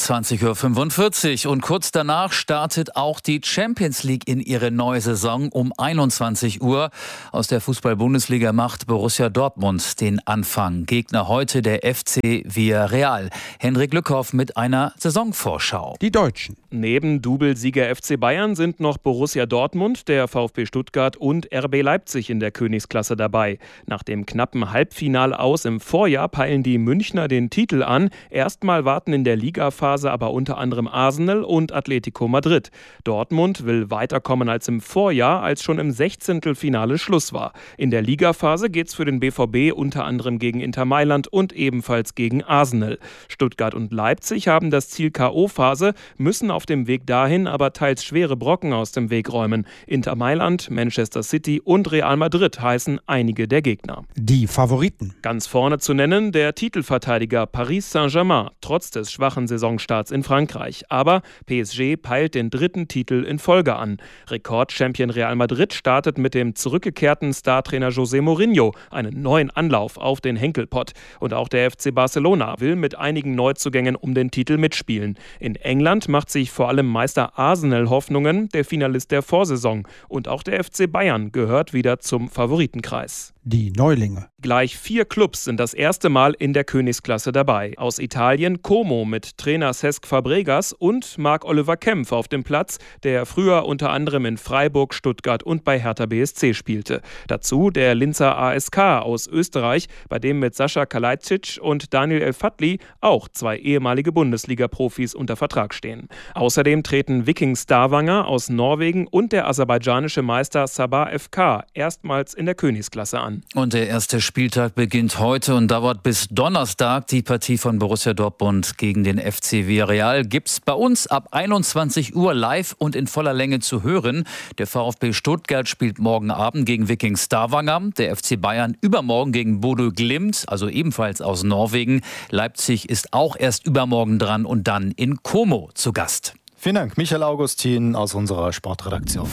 Speaker 2: 20.45 Uhr und kurz danach startet auch die Champions League in ihre neue Saison um 21 Uhr. Aus der Fußball-Bundesliga macht Borussia Dortmund den Anfang. Gegner heute der FC Villarreal. Henrik Lückhoff mit einer Saisonvorschau.
Speaker 12: Die Deutschen. Neben Doublesieger FC Bayern sind noch Borussia Dortmund, der VfB Stuttgart und RB Leipzig in der Königsklasse dabei. Nach dem knappen Halbfinal-Aus im Vorjahr peilen die Münchner den Titel an. Erstmal warten in der Ligaphase aber unter anderem Arsenal und Atletico Madrid. Dortmund will weiterkommen als im Vorjahr, als schon im 16. Schluss war. In der Ligaphase geht's für den BVB unter anderem gegen Inter Mailand und ebenfalls gegen Arsenal. Stuttgart und Leipzig haben das Ziel K.O.-Phase, müssen auf dem Weg dahin aber teils schwere Brocken aus dem Weg räumen. Inter Mailand, Manchester City und Real Madrid heißen einige der Gegner. Die Favoriten. Ganz vorne zu nennen der Titelverteidiger Paris Saint-Germain, trotz des schwachen Saisonstarts in Frankreich. Aber PSG peilt den 3. Titel in Folge an. Rekordchampion Real Madrid startet mit dem zurückgekehrten Startrainer José Mourinho einen neuen Anlauf auf den Henkelpott. Und auch der FC Barcelona will mit einigen Neuzugängen um den Titel mitspielen. In England macht sich vor allem Meister Arsenal Hoffnungen, der Finalist der Vorsaison. Und auch der FC Bayern gehört wieder zum Favoritenkreis. Die Neulinge. Gleich 4 Clubs sind das erste Mal in der Königsklasse dabei. Aus Italien Como mit Trainer Cesc Fabregas und Marc-Oliver Kempf auf dem Platz, der früher unter anderem in Freiburg, Stuttgart und bei Hertha BSC spielte. Dazu der Linzer ASK aus Österreich, bei dem mit Sascha Kalajdzic und Daniel El-Fadli auch 2 ehemalige Bundesliga-Profis unter Vertrag stehen. Außerdem treten Viking Stavanger aus Norwegen und der aserbaidschanische Meister Sabah FK erstmals in der Königsklasse an.
Speaker 2: Und der erste Spieltag beginnt heute und dauert bis Donnerstag. Die Partie von Borussia Dortmund gegen den FC Villarreal gibt's bei uns ab 21 Uhr live und in voller Länge zu hören. Der VfB Stuttgart spielt morgen Abend gegen Viking Stavanger. Der FC Bayern übermorgen gegen Bodø Glimt, also ebenfalls aus Norwegen. Leipzig ist auch erst übermorgen dran und dann in Como zu Gast.
Speaker 4: Vielen Dank, Michael Augustin aus unserer Sportredaktion.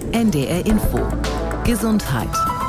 Speaker 17: NDR Info. Gesundheit.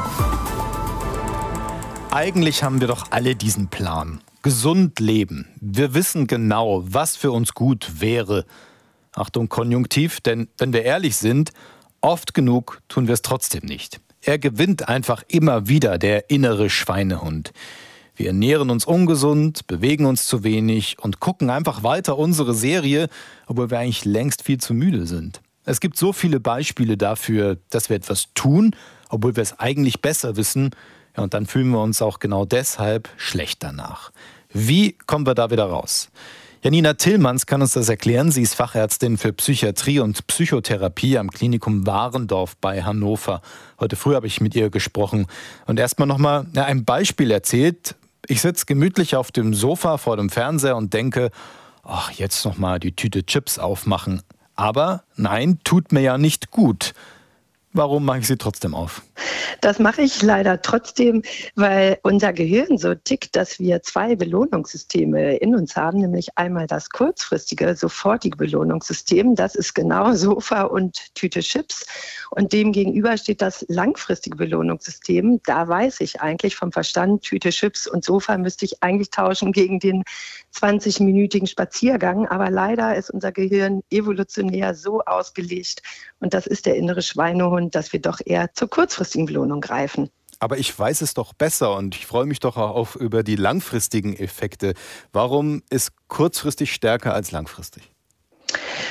Speaker 4: Eigentlich haben wir doch alle diesen Plan. Gesund leben. Wir wissen genau, was für uns gut wäre. Achtung, Konjunktiv, denn wenn wir ehrlich sind, oft genug tun wir es trotzdem nicht. Er gewinnt einfach immer wieder, der innere Schweinehund. Wir ernähren uns ungesund, bewegen uns zu wenig und gucken einfach weiter unsere Serie, obwohl wir eigentlich längst viel zu müde sind. Es gibt so viele Beispiele dafür, dass wir etwas tun, obwohl wir es eigentlich besser wissen. Ja, und dann fühlen wir uns auch genau deshalb schlecht danach. Wie kommen wir da wieder raus? Janina Tillmanns kann uns das erklären. Sie ist Fachärztin für Psychiatrie und Psychotherapie am Klinikum Warendorf bei Hannover. Heute früh habe ich mit ihr gesprochen und erstmal nochmal ein Beispiel erzählt. Ich sitze gemütlich auf dem Sofa vor dem Fernseher und denke, ach, jetzt nochmal die Tüte Chips aufmachen. Aber nein, tut mir ja nicht gut. Warum mache ich sie trotzdem auf?
Speaker 13: Das mache ich leider trotzdem, weil unser Gehirn so tickt, dass wir 2 Belohnungssysteme in uns haben, nämlich einmal das kurzfristige, sofortige Belohnungssystem, das ist genau Sofa und Tüte Chips. Und dem gegenüber steht das langfristige Belohnungssystem. Da weiß ich eigentlich vom Verstand, Tüte Chips und Sofa müsste ich eigentlich tauschen gegen den 20-minütigen Spaziergang. Aber leider ist unser Gehirn evolutionär so ausgelegt, und das ist der innere Schweinehund, dass wir doch eher zur kurzfristigen Belohnung greifen.
Speaker 4: Aber ich weiß es doch besser und ich freue mich doch auch über die langfristigen Effekte. Warum ist kurzfristig stärker als langfristig?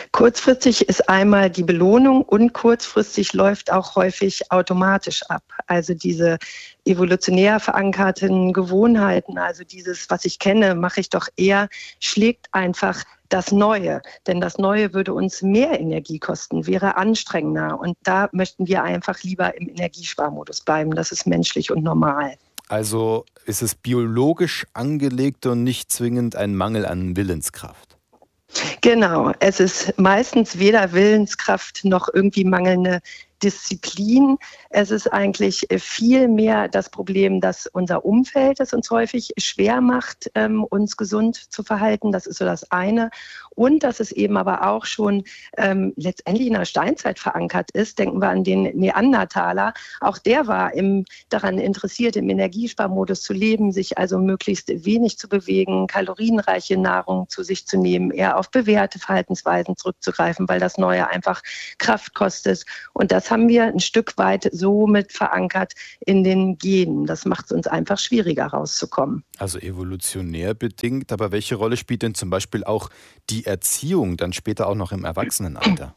Speaker 13: Kurzfristig ist einmal die Belohnung und kurzfristig läuft auch häufig automatisch ab. Also diese evolutionär verankerten Gewohnheiten, also dieses, was ich kenne, mache ich doch eher, schlägt einfach das Neue. Denn das Neue würde uns mehr Energie kosten, wäre anstrengender. Und da möchten wir einfach lieber im Energiesparmodus bleiben. Das ist menschlich und normal.
Speaker 4: Also ist es biologisch angelegt und nicht zwingend ein Mangel an Willenskraft?
Speaker 13: Genau, es ist meistens weder Willenskraft noch irgendwie mangelnde Disziplin. Es ist eigentlich viel mehr das Problem, dass unser Umfeld es uns häufig schwer macht, uns gesund zu verhalten. Das ist so das eine. Und dass es eben aber auch schon letztendlich in der Steinzeit verankert ist. Denken wir an den Neandertaler. Auch der war daran interessiert, im Energiesparmodus zu leben, sich also möglichst wenig zu bewegen, kalorienreiche Nahrung zu sich zu nehmen, eher auf bewährte Verhaltensweisen zurückzugreifen, weil das Neue einfach Kraft kostet. Und das haben wir ein Stück weit so mit verankert in den Genen. Das macht es uns einfach schwieriger rauszukommen.
Speaker 4: Also evolutionär bedingt, aber welche Rolle spielt denn zum Beispiel auch die Erziehung dann später auch noch im Erwachsenenalter?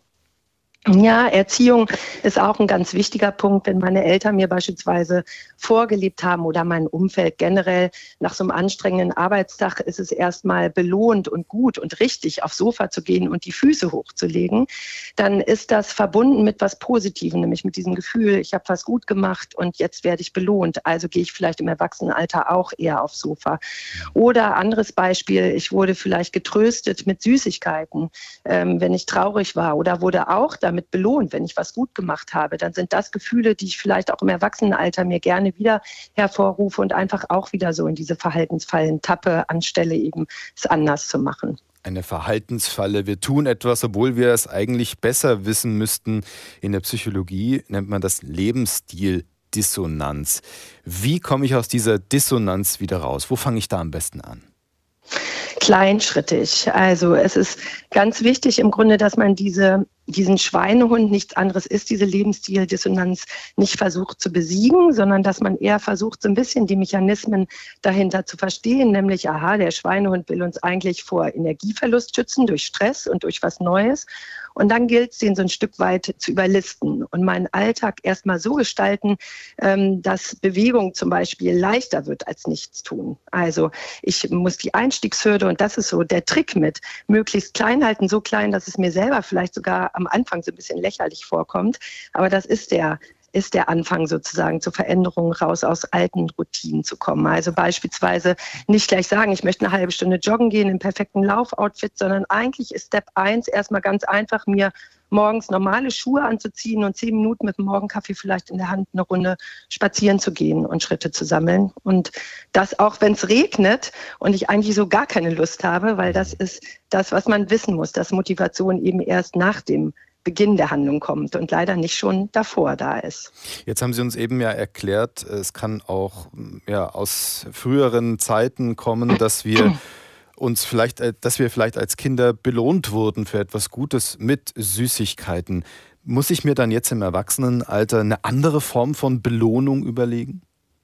Speaker 13: Ja, Erziehung ist auch ein ganz wichtiger Punkt. Wenn meine Eltern mir beispielsweise vorgelebt haben oder mein Umfeld generell, nach so einem anstrengenden Arbeitstag ist es erstmal belohnt und gut und richtig, aufs Sofa zu gehen und die Füße hochzulegen, dann ist das verbunden mit was Positivem, nämlich mit diesem Gefühl, ich habe was gut gemacht und jetzt werde ich belohnt. Also gehe ich vielleicht im Erwachsenenalter auch eher aufs Sofa. Oder anderes Beispiel, ich wurde vielleicht getröstet mit Süßigkeiten, wenn ich traurig war, oder wurde auch damit belohnt, wenn ich was gut gemacht habe. Dann sind das Gefühle, die ich vielleicht auch im Erwachsenenalter mir gerne wieder hervorrufe und einfach auch wieder so in diese Verhaltensfallen tappe, anstelle eben es anders zu machen.
Speaker 4: Eine Verhaltensfalle. Wir tun etwas, obwohl wir es eigentlich besser wissen müssten. In der Psychologie nennt man das Lebensstildissonanz. Wie komme ich aus dieser Dissonanz wieder raus? Wo fange ich da am besten an?
Speaker 13: Kleinschrittig. Also es ist ganz wichtig im Grunde, dass man diesen Schweinehund, nichts anderes ist, diese Lebensstildissonanz, nicht versucht zu besiegen, sondern dass man eher versucht, so ein bisschen die Mechanismen dahinter zu verstehen, nämlich, der Schweinehund will uns eigentlich vor Energieverlust schützen, durch Stress und durch was Neues. Und dann gilt es, den so ein Stück weit zu überlisten und meinen Alltag erstmal so gestalten, dass Bewegung zum Beispiel leichter wird als Nichtstun. Also ich muss die Einstiegshürde, und das ist so der Trick mit, möglichst klein halten, so klein, dass es mir selber vielleicht sogar am Anfang so ein bisschen lächerlich vorkommt. Aber das ist der Anfang sozusagen zur Veränderung, raus aus alten Routinen zu kommen. Also beispielsweise nicht gleich sagen, ich möchte eine halbe Stunde joggen gehen im perfekten Laufoutfit, sondern eigentlich ist Step 1 erstmal ganz einfach, mir morgens normale Schuhe anzuziehen und 10 Minuten mit dem Morgenkaffee vielleicht in der Hand eine Runde spazieren zu gehen und Schritte zu sammeln. Und das auch, wenn es regnet und ich eigentlich so gar keine Lust habe, weil das ist das, was man wissen muss, dass Motivation eben erst nach dem Beginn der Handlung kommt und leider nicht schon davor da ist.
Speaker 4: Jetzt haben Sie uns eben ja erklärt, es kann auch aus früheren Zeiten kommen, dass wir vielleicht als Kinder belohnt wurden für etwas Gutes mit Süßigkeiten. Muss ich mir dann jetzt im Erwachsenenalter eine andere Form von Belohnung überlegen?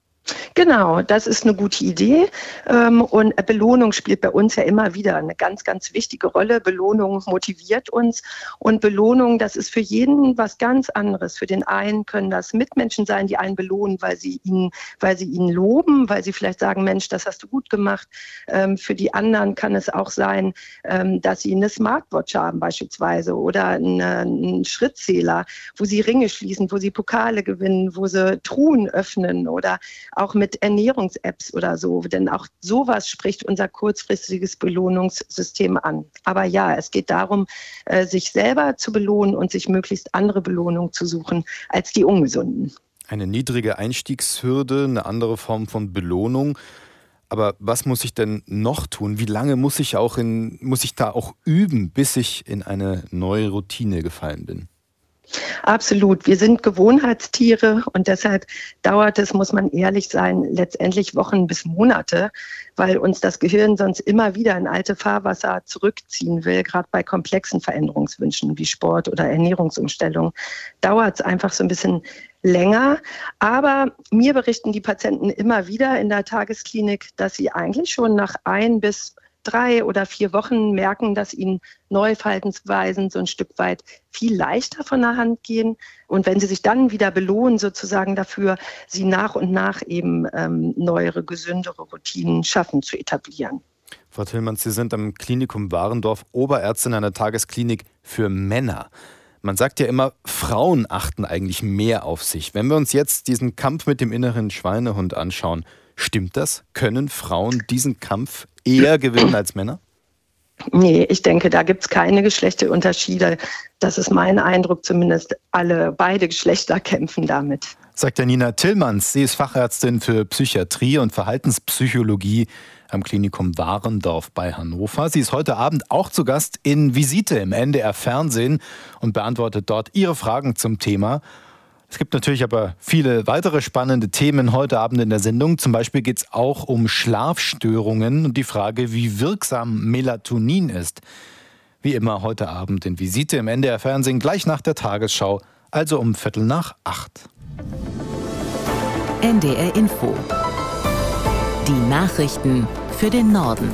Speaker 13: Genau, das ist eine gute Idee. Und Belohnung spielt bei uns ja immer wieder eine ganz, ganz wichtige Rolle. Belohnung motiviert uns. Und Belohnung, das ist für jeden was ganz anderes. Für den einen können das Mitmenschen sein, die einen belohnen, weil sie ihn loben, weil sie vielleicht sagen, Mensch, das hast du gut gemacht. Für die anderen kann es auch sein, dass sie eine Smartwatch haben beispielsweise oder einen Schrittzähler, wo sie Ringe schließen, wo sie Pokale gewinnen, wo sie Truhen öffnen oder auch mit Ernährungs-Apps oder so, denn auch sowas spricht unser kurzfristiges Belohnungssystem an. Aber ja, es geht darum, sich selber zu belohnen und sich möglichst andere Belohnungen zu suchen als die ungesunden.
Speaker 4: Eine niedrige Einstiegshürde, eine andere Form von Belohnung. Aber was muss ich denn noch tun? Wie lange muss ich da auch üben, bis ich in eine neue Routine gefallen bin?
Speaker 13: Absolut. Wir sind Gewohnheitstiere und deshalb dauert es, muss man ehrlich sein, letztendlich Wochen bis Monate, weil uns das Gehirn sonst immer wieder in alte Fahrwasser zurückziehen will. Gerade bei komplexen Veränderungswünschen wie Sport oder Ernährungsumstellung dauert es einfach so ein bisschen länger. Aber mir berichten die Patienten immer wieder in der Tagesklinik, dass sie eigentlich schon nach 1 bis 3 oder 4 Wochen merken, dass ihnen neue Verhaltensweisen so ein Stück weit viel leichter von der Hand gehen. Und wenn sie sich dann wieder belohnen, sozusagen dafür, sie nach und nach eben neuere, gesündere Routinen schaffen zu etablieren.
Speaker 4: Frau Tillmanns, Sie sind am Klinikum Warendorf Oberärztin einer Tagesklinik für Männer. Man sagt ja immer, Frauen achten eigentlich mehr auf sich. Wenn wir uns jetzt diesen Kampf mit dem inneren Schweinehund anschauen, stimmt das? Können Frauen diesen Kampf eher gewinnen als Männer?
Speaker 13: Nee, ich denke, da gibt es keine Geschlechterunterschiede. Das ist mein Eindruck, zumindest beide Geschlechter kämpfen damit.
Speaker 4: Sagt der Nina Tillmanns. Sie ist Fachärztin für Psychiatrie und Verhaltenspsychologie am Klinikum Warendorf bei Hannover. Sie ist heute Abend auch zu Gast in Visite im NDR Fernsehen und beantwortet dort Ihre Fragen zum Thema. Es gibt natürlich aber viele weitere spannende Themen heute Abend in der Sendung. Zum Beispiel geht es auch um Schlafstörungen und die Frage, wie wirksam Melatonin ist. Wie immer heute Abend in Visite im NDR Fernsehen, gleich nach der Tagesschau, also um 7:45.
Speaker 17: NDR Info. Die Nachrichten für den Norden.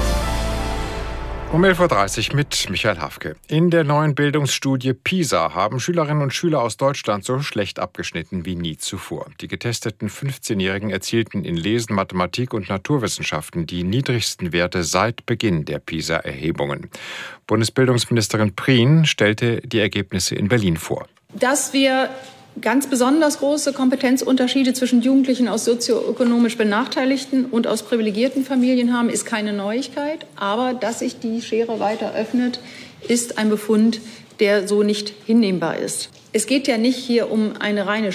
Speaker 19: Um 11:30 Uhr mit Michael Hafke. In der neuen Bildungsstudie PISA haben Schülerinnen und Schüler aus Deutschland so schlecht abgeschnitten wie nie zuvor. Die getesteten 15-Jährigen erzielten in Lesen, Mathematik und Naturwissenschaften die niedrigsten Werte seit Beginn der PISA-Erhebungen. Bundesbildungsministerin Prien stellte die Ergebnisse in Berlin vor.
Speaker 5: Dass wir ganz besonders große Kompetenzunterschiede zwischen Jugendlichen aus sozioökonomisch benachteiligten und aus privilegierten Familien haben, ist keine Neuigkeit. Aber dass sich die Schere weiter öffnet, ist ein Befund, der so nicht hinnehmbar ist. Es geht ja nicht hier um eine reine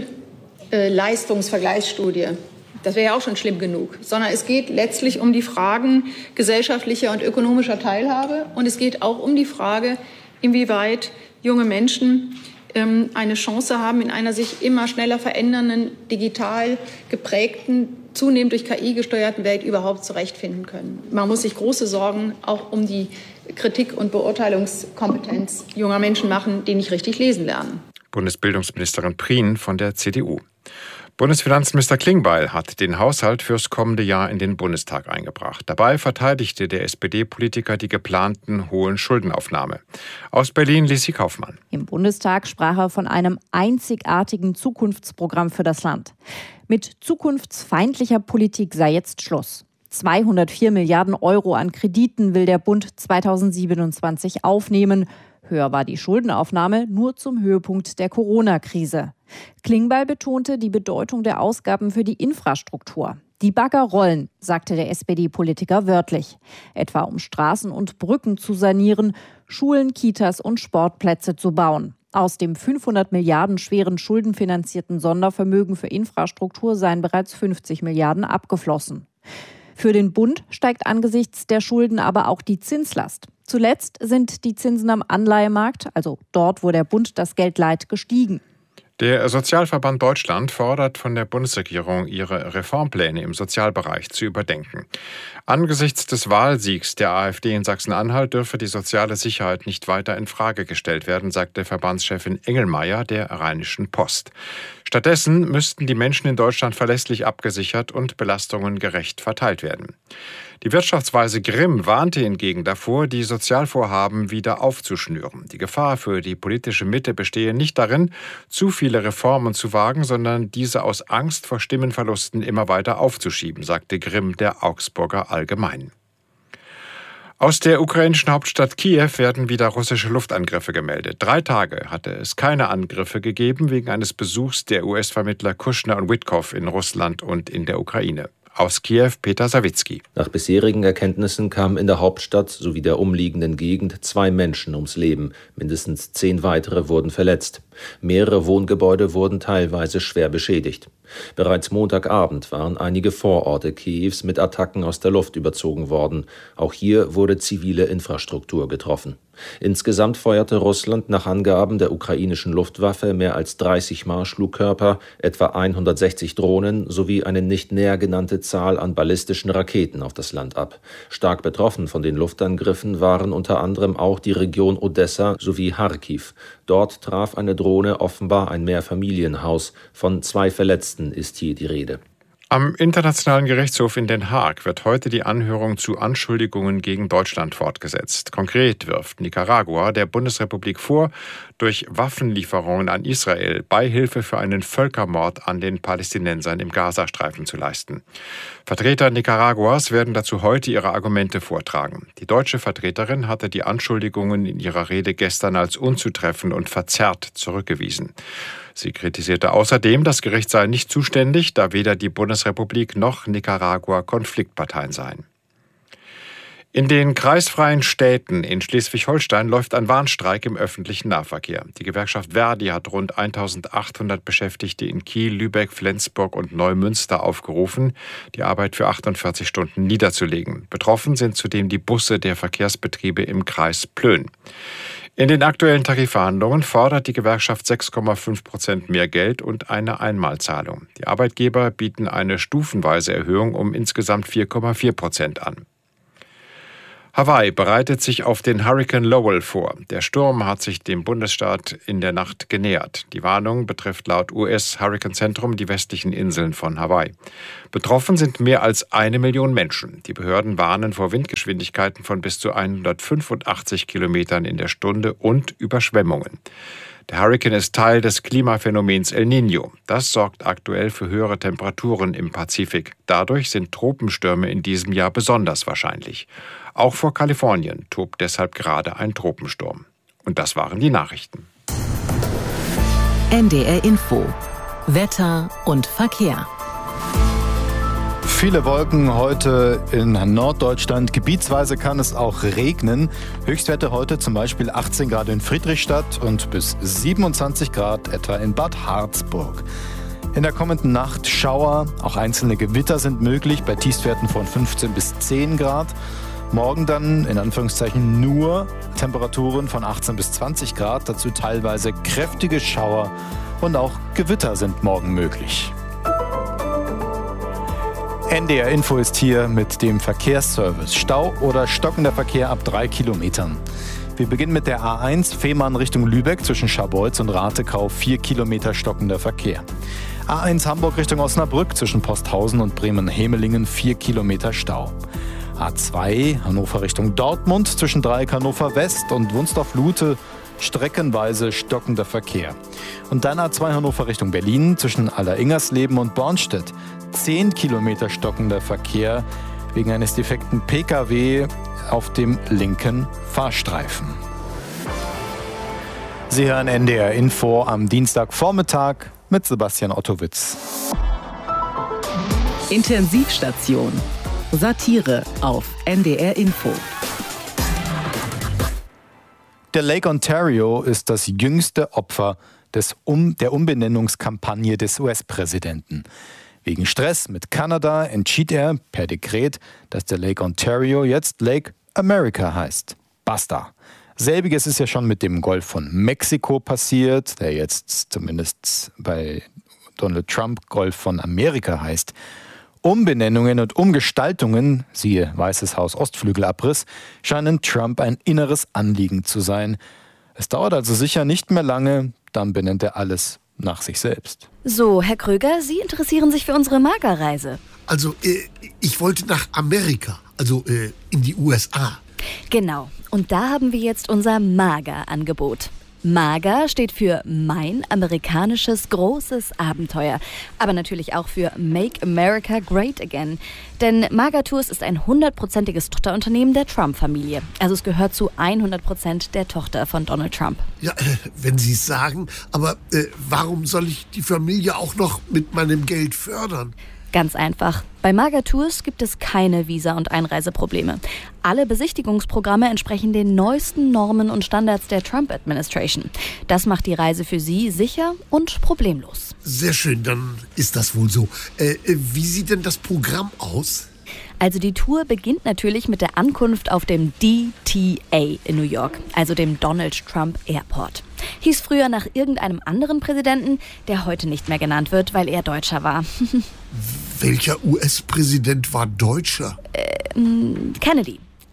Speaker 5: Schulleistungsvergleichsstudie. Das wäre ja auch schon schlimm genug. Sondern es geht letztlich um die Fragen gesellschaftlicher und ökonomischer Teilhabe. Und es geht auch um die Frage, inwieweit junge Menschen eine Chance haben, in einer sich immer schneller verändernden, digital geprägten, zunehmend durch KI gesteuerten Welt überhaupt zurechtfinden können. Man muss sich große Sorgen auch um die Kritik- und Beurteilungskompetenz junger Menschen machen, die nicht richtig lesen lernen.
Speaker 19: Bundesbildungsministerin Prien von der CDU. Bundesfinanzminister Klingbeil hat den Haushalt fürs kommende Jahr in den Bundestag eingebracht. Dabei verteidigte der SPD-Politiker die geplanten hohen Schuldenaufnahme. Aus Berlin Lissi Kaufmann.
Speaker 14: Im Bundestag sprach er von einem einzigartigen Zukunftsprogramm für das Land. Mit zukunftsfeindlicher Politik sei jetzt Schluss. 204 Milliarden Euro an Krediten will der Bund 2027 aufnehmen. Höher war die Schuldenaufnahme nur zum Höhepunkt der Corona-Krise. Klingbeil betonte die Bedeutung der Ausgaben für die Infrastruktur. Die Bagger rollen, sagte der SPD-Politiker wörtlich. Etwa um Straßen und Brücken zu sanieren, Schulen, Kitas und Sportplätze zu bauen. Aus dem 500 Milliarden schweren schuldenfinanzierten Sondervermögen für Infrastruktur seien bereits 50 Milliarden abgeflossen. Für den Bund steigt angesichts der Schulden aber auch die Zinslast. Zuletzt sind die Zinsen am Anleihemarkt, also dort, wo der Bund das Geld leiht, gestiegen.
Speaker 19: Der Sozialverband Deutschland fordert von der Bundesregierung, ihre Reformpläne im Sozialbereich zu überdenken. Angesichts des Wahlsiegs der AfD in Sachsen-Anhalt dürfe die soziale Sicherheit nicht weiter in Frage gestellt werden, sagte Verbandschefin Engelmeier der Rheinischen Post. Stattdessen müssten die Menschen in Deutschland verlässlich abgesichert und Belastungen gerecht verteilt werden. Die Wirtschaftsweise Grimm warnte hingegen davor, die Sozialvorhaben wieder aufzuschnüren. Die Gefahr für die politische Mitte bestehe nicht darin, zu viele Reformen zu wagen, sondern diese aus Angst vor Stimmenverlusten immer weiter aufzuschieben, sagte Grimm der Augsburger Allgemeinen. Aus der ukrainischen Hauptstadt Kiew werden wieder russische Luftangriffe gemeldet. 3 Tage hatte es keine Angriffe gegeben wegen eines Besuchs der US-Vermittler Kushner und Witkow in Russland und in der Ukraine. Aus Kiew Peter Sawicki.
Speaker 15: Nach bisherigen Erkenntnissen kamen in der Hauptstadt sowie der umliegenden Gegend 2 Menschen ums Leben. Mindestens 10 weitere wurden verletzt. Mehrere Wohngebäude wurden teilweise schwer beschädigt. Bereits Montagabend waren einige Vororte Kiews mit Attacken aus der Luft überzogen worden. Auch hier wurde zivile Infrastruktur getroffen. Insgesamt feuerte Russland nach Angaben der ukrainischen Luftwaffe mehr als 30 Marschflugkörper, etwa 160 Drohnen sowie eine nicht näher genannte Zahl an ballistischen Raketen auf das Land ab. Stark betroffen von den Luftangriffen waren unter anderem auch die Region Odessa sowie Charkiw. Dort traf eine Drohne offenbar ein Mehrfamilienhaus. Von 2 Verletzten ist hier die Rede.
Speaker 19: Am Internationalen Gerichtshof in Den Haag wird heute die Anhörung zu Anschuldigungen gegen Deutschland fortgesetzt. Konkret wirft Nicaragua der Bundesrepublik vor, durch Waffenlieferungen an Israel Beihilfe für einen Völkermord an den Palästinensern im Gazastreifen zu leisten. Vertreter Nicaraguas werden dazu heute ihre Argumente vortragen. Die deutsche Vertreterin hatte die Anschuldigungen in ihrer Rede gestern als unzutreffend und verzerrt zurückgewiesen. Sie kritisierte außerdem, das Gericht sei nicht zuständig, da weder die Bundesrepublik noch Nicaragua Konfliktparteien seien. In den kreisfreien Städten in Schleswig-Holstein läuft ein Warnstreik im öffentlichen Nahverkehr. Die Gewerkschaft Verdi hat rund 1.800 Beschäftigte in Kiel, Lübeck, Flensburg und Neumünster aufgerufen, die Arbeit für 48 Stunden niederzulegen. Betroffen sind zudem die Busse der Verkehrsbetriebe im Kreis Plön. In den aktuellen Tarifverhandlungen fordert die Gewerkschaft 6,5% mehr Geld und eine Einmalzahlung. Die Arbeitgeber bieten eine stufenweise Erhöhung um insgesamt 4,4% an. Hawaii bereitet sich auf den Hurrikan Lowell vor. Der Sturm hat sich dem Bundesstaat in der Nacht genähert. Die Warnung betrifft laut US-Hurrikanzentrum die westlichen Inseln von Hawaii. Betroffen sind mehr als 1 Million Menschen. Die Behörden warnen vor Windgeschwindigkeiten von bis zu 185 Kilometern in der Stunde und Überschwemmungen. Der Hurrikan ist Teil des Klimaphänomens El Niño. Das sorgt aktuell für höhere Temperaturen im Pazifik. Dadurch sind Tropenstürme in diesem Jahr besonders wahrscheinlich. Auch vor Kalifornien tobt deshalb gerade ein Tropensturm. Und das waren die Nachrichten.
Speaker 17: NDR Info. Wetter und Verkehr.
Speaker 4: Viele Wolken heute in Norddeutschland. Gebietsweise kann es auch regnen. Höchstwerte heute zum Beispiel 18 Grad in Friedrichstadt und bis 27 Grad etwa in Bad Harzburg. In der kommenden Nacht Schauer, auch einzelne Gewitter sind möglich bei Tiefstwerten von 15 bis 10 Grad. Morgen dann in Anführungszeichen nur Temperaturen von 18 bis 20 Grad, dazu teilweise kräftige Schauer und auch Gewitter sind morgen möglich. NDR Info ist hier mit dem Verkehrsservice. Stau oder stockender Verkehr ab 3 Kilometern. Wir beginnen mit der A1 Fehmarn Richtung Lübeck zwischen Scharbeutz und Ratekau, 4 Kilometer stockender Verkehr. A1 Hamburg Richtung Osnabrück zwischen Posthausen und Bremen-Hemelingen, 4 Kilometer Stau. A2 Hannover Richtung Dortmund zwischen Dreieck Hannover West und Wunsdorf-Lute streckenweise stockender Verkehr. Und dann A2 Hannover Richtung Berlin zwischen Alleringersleben und Bornstedt, 10 Kilometer stockender Verkehr wegen eines defekten Pkw auf dem linken Fahrstreifen. Sie hören NDR Info am Dienstagvormittag mit Sebastian Ottowitz.
Speaker 17: Intensivstation. Satire auf NDR Info.
Speaker 4: Der Lake Ontario ist das jüngste Opfer der Umbenennungskampagne des US-Präsidenten. Wegen Stress mit Kanada entschied er per Dekret, dass der Lake Ontario jetzt Lake America heißt. Basta. Selbiges ist ja schon mit dem Golf von Mexiko passiert, der jetzt zumindest bei Donald Trump Golf von Amerika heißt. Umbenennungen und Umgestaltungen, siehe Weißes Haus Ostflügelabriss, scheinen Trump ein inneres Anliegen zu sein. Es dauert also sicher nicht mehr lange, dann benennt er alles nach sich selbst.
Speaker 16: So, Herr Kröger, Sie interessieren sich für unsere MAGA-Reise.
Speaker 18: Also, ich wollte nach Amerika, also in die USA.
Speaker 16: Genau, und da haben wir jetzt unser MAGA-Angebot. MAGA steht für Mein amerikanisches großes Abenteuer, aber natürlich auch für Make America Great Again. Denn MAGA Tours ist ein 100%iges Tochterunternehmen der Trump-Familie. Also es gehört zu 100% der Tochter von Donald Trump.
Speaker 18: Ja, wenn Sie es sagen, aber warum soll ich die Familie auch noch mit meinem Geld fördern?
Speaker 16: Ganz einfach. Bei MAGA Tours gibt es keine Visa- und Einreiseprobleme. Alle Besichtigungsprogramme entsprechen den neuesten Normen und Standards der Trump-Administration. Das macht die Reise für Sie sicher und problemlos.
Speaker 18: Sehr schön, dann ist das wohl so. Wie sieht denn das Programm aus?
Speaker 16: Also die Tour beginnt natürlich mit der Ankunft auf dem DTA in New York, also dem Donald Trump Airport. Hieß früher nach irgendeinem anderen Präsidenten, der heute nicht mehr genannt wird, weil er Deutscher war.
Speaker 18: Welcher US-Präsident war Deutscher?
Speaker 16: Kennedy.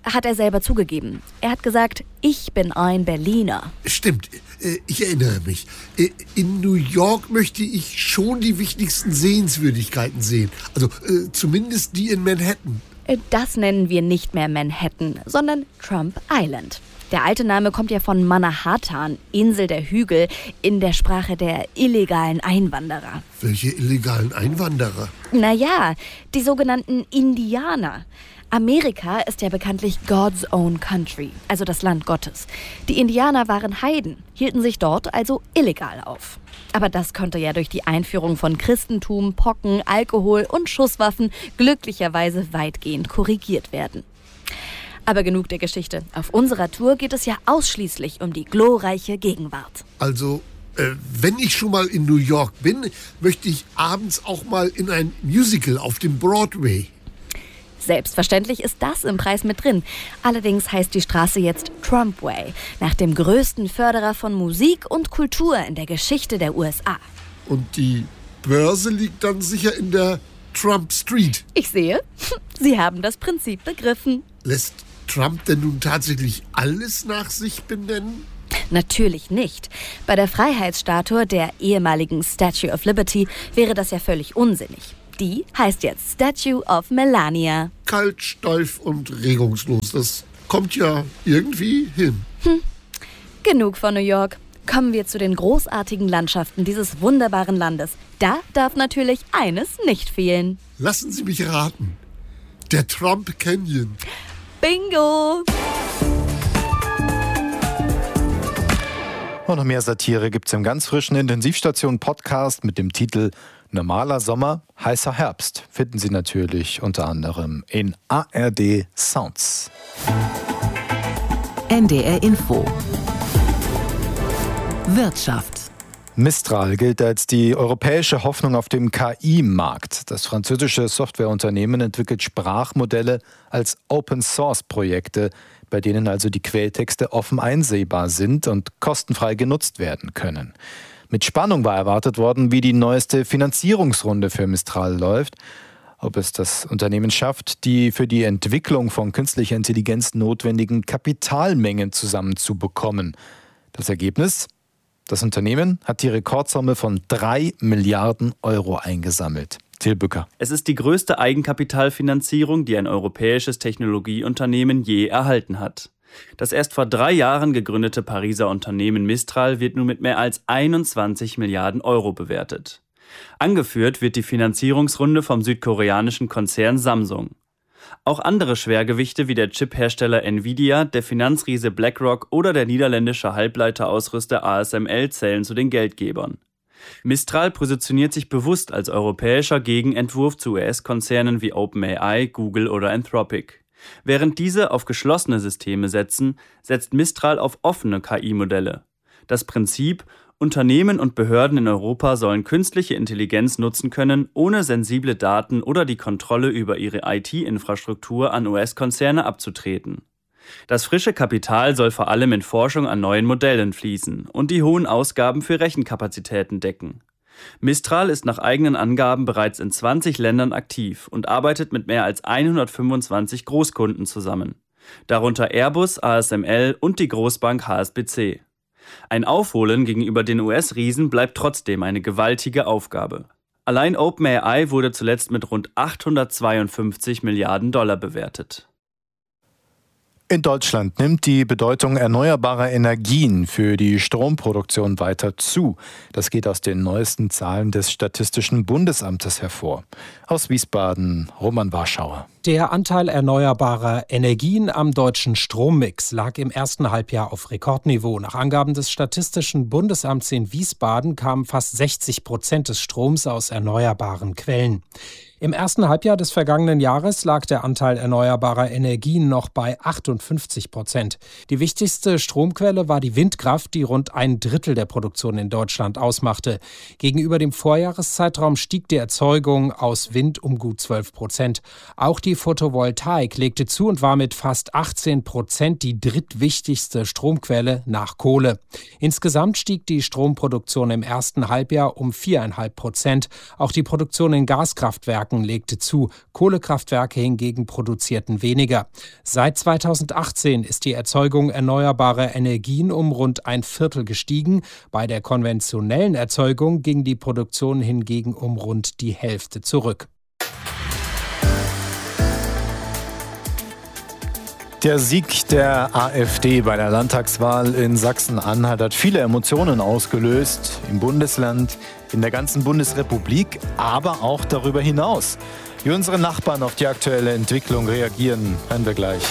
Speaker 16: hat er selber zugegeben. Er hat gesagt, ich bin ein Berliner.
Speaker 18: Stimmt, ich erinnere mich. In New York möchte ich schon die wichtigsten Sehenswürdigkeiten sehen. Also zumindest die in Manhattan.
Speaker 16: Das nennen wir nicht mehr Manhattan, sondern Trump Island. Der alte Name kommt ja von Manhattan, Insel der Hügel, in der Sprache der illegalen Einwanderer.
Speaker 18: Welche illegalen Einwanderer?
Speaker 16: Naja, die sogenannten Indianer. Amerika ist ja bekanntlich God's own country, also das Land Gottes. Die Indianer waren Heiden, hielten sich dort also illegal auf. Aber das konnte ja durch die Einführung von Christentum, Pocken, Alkohol und Schusswaffen glücklicherweise weitgehend korrigiert werden. Aber genug der Geschichte. Auf unserer Tour geht es ja ausschließlich um die glorreiche Gegenwart.
Speaker 18: Also, wenn ich schon mal in New York bin, möchte ich abends auch mal in ein Musical auf dem Broadway.
Speaker 16: Selbstverständlich ist das im Preis mit drin. Allerdings heißt die Straße jetzt Trumpway, nach dem größten Förderer von Musik und Kultur in der Geschichte der USA.
Speaker 18: Und die Börse liegt dann sicher in der Trump Street.
Speaker 16: Ich sehe, Sie haben das Prinzip begriffen.
Speaker 18: Lässt Trump denn nun tatsächlich alles nach sich benennen?
Speaker 16: Natürlich nicht. Bei der Freiheitsstatue der ehemaligen Statue of Liberty wäre das ja völlig unsinnig. Die heißt jetzt Statue of Melania.
Speaker 18: Kalt, steif und regungslos. Das kommt ja irgendwie hin.
Speaker 16: Genug von New York. Kommen wir zu den großartigen Landschaften dieses wunderbaren Landes. Da darf natürlich eines nicht fehlen.
Speaker 18: Lassen Sie mich raten. Der Trump Canyon.
Speaker 16: Bingo!
Speaker 4: Und noch mehr Satire gibt's im ganz frischen Intensivstation-Podcast mit dem Titel Normaler Sommer, heißer Herbst. Finden Sie natürlich unter anderem in ARD Sounds.
Speaker 17: NDR Info. Wirtschaft.
Speaker 4: Mistral gilt als die europäische Hoffnung auf dem KI-Markt. Das französische Softwareunternehmen entwickelt Sprachmodelle als Open-Source-Projekte, bei denen also die Quelltexte offen einsehbar sind und kostenfrei genutzt werden können. Mit Spannung war erwartet worden, wie die neueste Finanzierungsrunde für Mistral läuft. Ob es das Unternehmen schafft, die für die Entwicklung von künstlicher Intelligenz notwendigen Kapitalmengen zusammenzubekommen. Das Ergebnis? Das Unternehmen hat die Rekordsumme von 3 Milliarden Euro eingesammelt. Till Bücker.
Speaker 20: Es ist die größte Eigenkapitalfinanzierung, die ein europäisches Technologieunternehmen je erhalten hat. Das erst vor 3 Jahren gegründete Pariser Unternehmen Mistral wird nun mit mehr als 21 Milliarden Euro bewertet. Angeführt wird die Finanzierungsrunde vom südkoreanischen Konzern Samsung. Auch andere Schwergewichte wie der Chiphersteller Nvidia, der Finanzriese BlackRock oder der niederländische Halbleiterausrüster ASML zählen zu den Geldgebern. Mistral positioniert sich bewusst als europäischer Gegenentwurf zu US-Konzernen wie OpenAI, Google oder Anthropic. Während diese auf geschlossene Systeme setzen, setzt Mistral auf offene KI-Modelle. Das Prinzip: Unternehmen und Behörden in Europa sollen künstliche Intelligenz nutzen können, ohne sensible Daten oder die Kontrolle über ihre IT-Infrastruktur an US-Konzerne abzutreten. Das frische Kapital soll vor allem in Forschung an neuen Modellen fließen und die hohen Ausgaben für Rechenkapazitäten decken. Mistral ist nach eigenen Angaben bereits in 20 Ländern aktiv und arbeitet mit mehr als 125 Großkunden zusammen, darunter Airbus, ASML und die Großbank HSBC. Ein Aufholen gegenüber den US-Riesen bleibt trotzdem eine gewaltige Aufgabe. Allein OpenAI wurde zuletzt mit rund 852 Milliarden Dollar bewertet.
Speaker 4: In Deutschland nimmt die Bedeutung erneuerbarer Energien für die Stromproduktion weiter zu. Das geht aus den neuesten Zahlen des Statistischen Bundesamtes hervor. Aus Wiesbaden, Roman Warschauer.
Speaker 21: Der Anteil erneuerbarer Energien am deutschen Strommix lag im ersten Halbjahr auf Rekordniveau. Nach Angaben des Statistischen Bundesamts in Wiesbaden kamen fast 60% des Stroms aus erneuerbaren Quellen. Im ersten Halbjahr des vergangenen Jahres lag der Anteil erneuerbarer Energien noch bei 58%. Die wichtigste Stromquelle war die Windkraft, die rund 1/3 der Produktion in Deutschland ausmachte. Gegenüber dem Vorjahreszeitraum stieg die Erzeugung aus Wind um gut 12%. Auch die Photovoltaik legte zu und war mit fast 18% die drittwichtigste Stromquelle nach Kohle. Insgesamt stieg die Stromproduktion im ersten Halbjahr um 4,5%. Auch die Produktion in Gaskraftwerken Kraftwerken legte zu, Kohlekraftwerke hingegen produzierten weniger. Seit 2018 ist die Erzeugung erneuerbarer Energien um rund 1/4 gestiegen. Bei der konventionellen Erzeugung ging die Produktion hingegen um rund die Hälfte zurück.
Speaker 4: Der Sieg der AfD bei der Landtagswahl in Sachsen-Anhalt hat viele Emotionen ausgelöst, im Bundesland, in der ganzen Bundesrepublik, aber auch darüber hinaus. Wie unsere Nachbarn auf die aktuelle Entwicklung reagieren, hören wir gleich.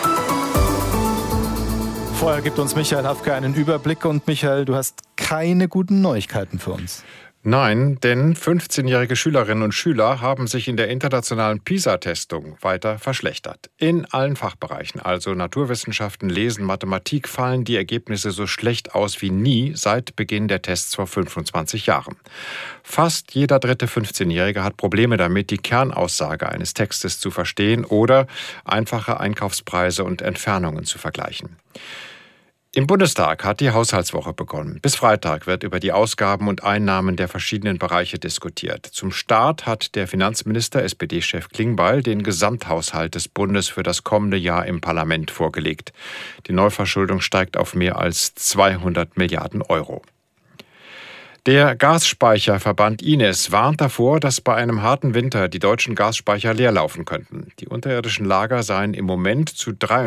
Speaker 4: Vorher gibt uns Michael Hafke einen Überblick und Michael, du hast keine guten Neuigkeiten für uns.
Speaker 19: Nein, denn 15-jährige Schülerinnen und Schüler haben sich in der internationalen PISA-Testung weiter verschlechtert. In allen Fachbereichen, also Naturwissenschaften, Lesen, Mathematik, fallen die Ergebnisse so schlecht aus wie nie seit Beginn der Tests vor 25 Jahren. Fast jeder dritte 15-Jährige hat Probleme damit, die Kernaussage eines Textes zu verstehen oder einfache Einkaufspreise und Entfernungen zu vergleichen. Im Bundestag hat die Haushaltswoche begonnen. Bis Freitag wird über die Ausgaben und Einnahmen der verschiedenen Bereiche diskutiert. Zum Start hat der Finanzminister, SPD-Chef Klingbeil, den Gesamthaushalt des Bundes für das kommende Jahr im Parlament vorgelegt. Die Neuverschuldung steigt auf mehr als 200 Milliarden Euro. Der Gasspeicherverband Ines warnt davor, dass bei einem harten Winter die deutschen Gasspeicher leer laufen könnten. Die unterirdischen Lager seien im Moment zu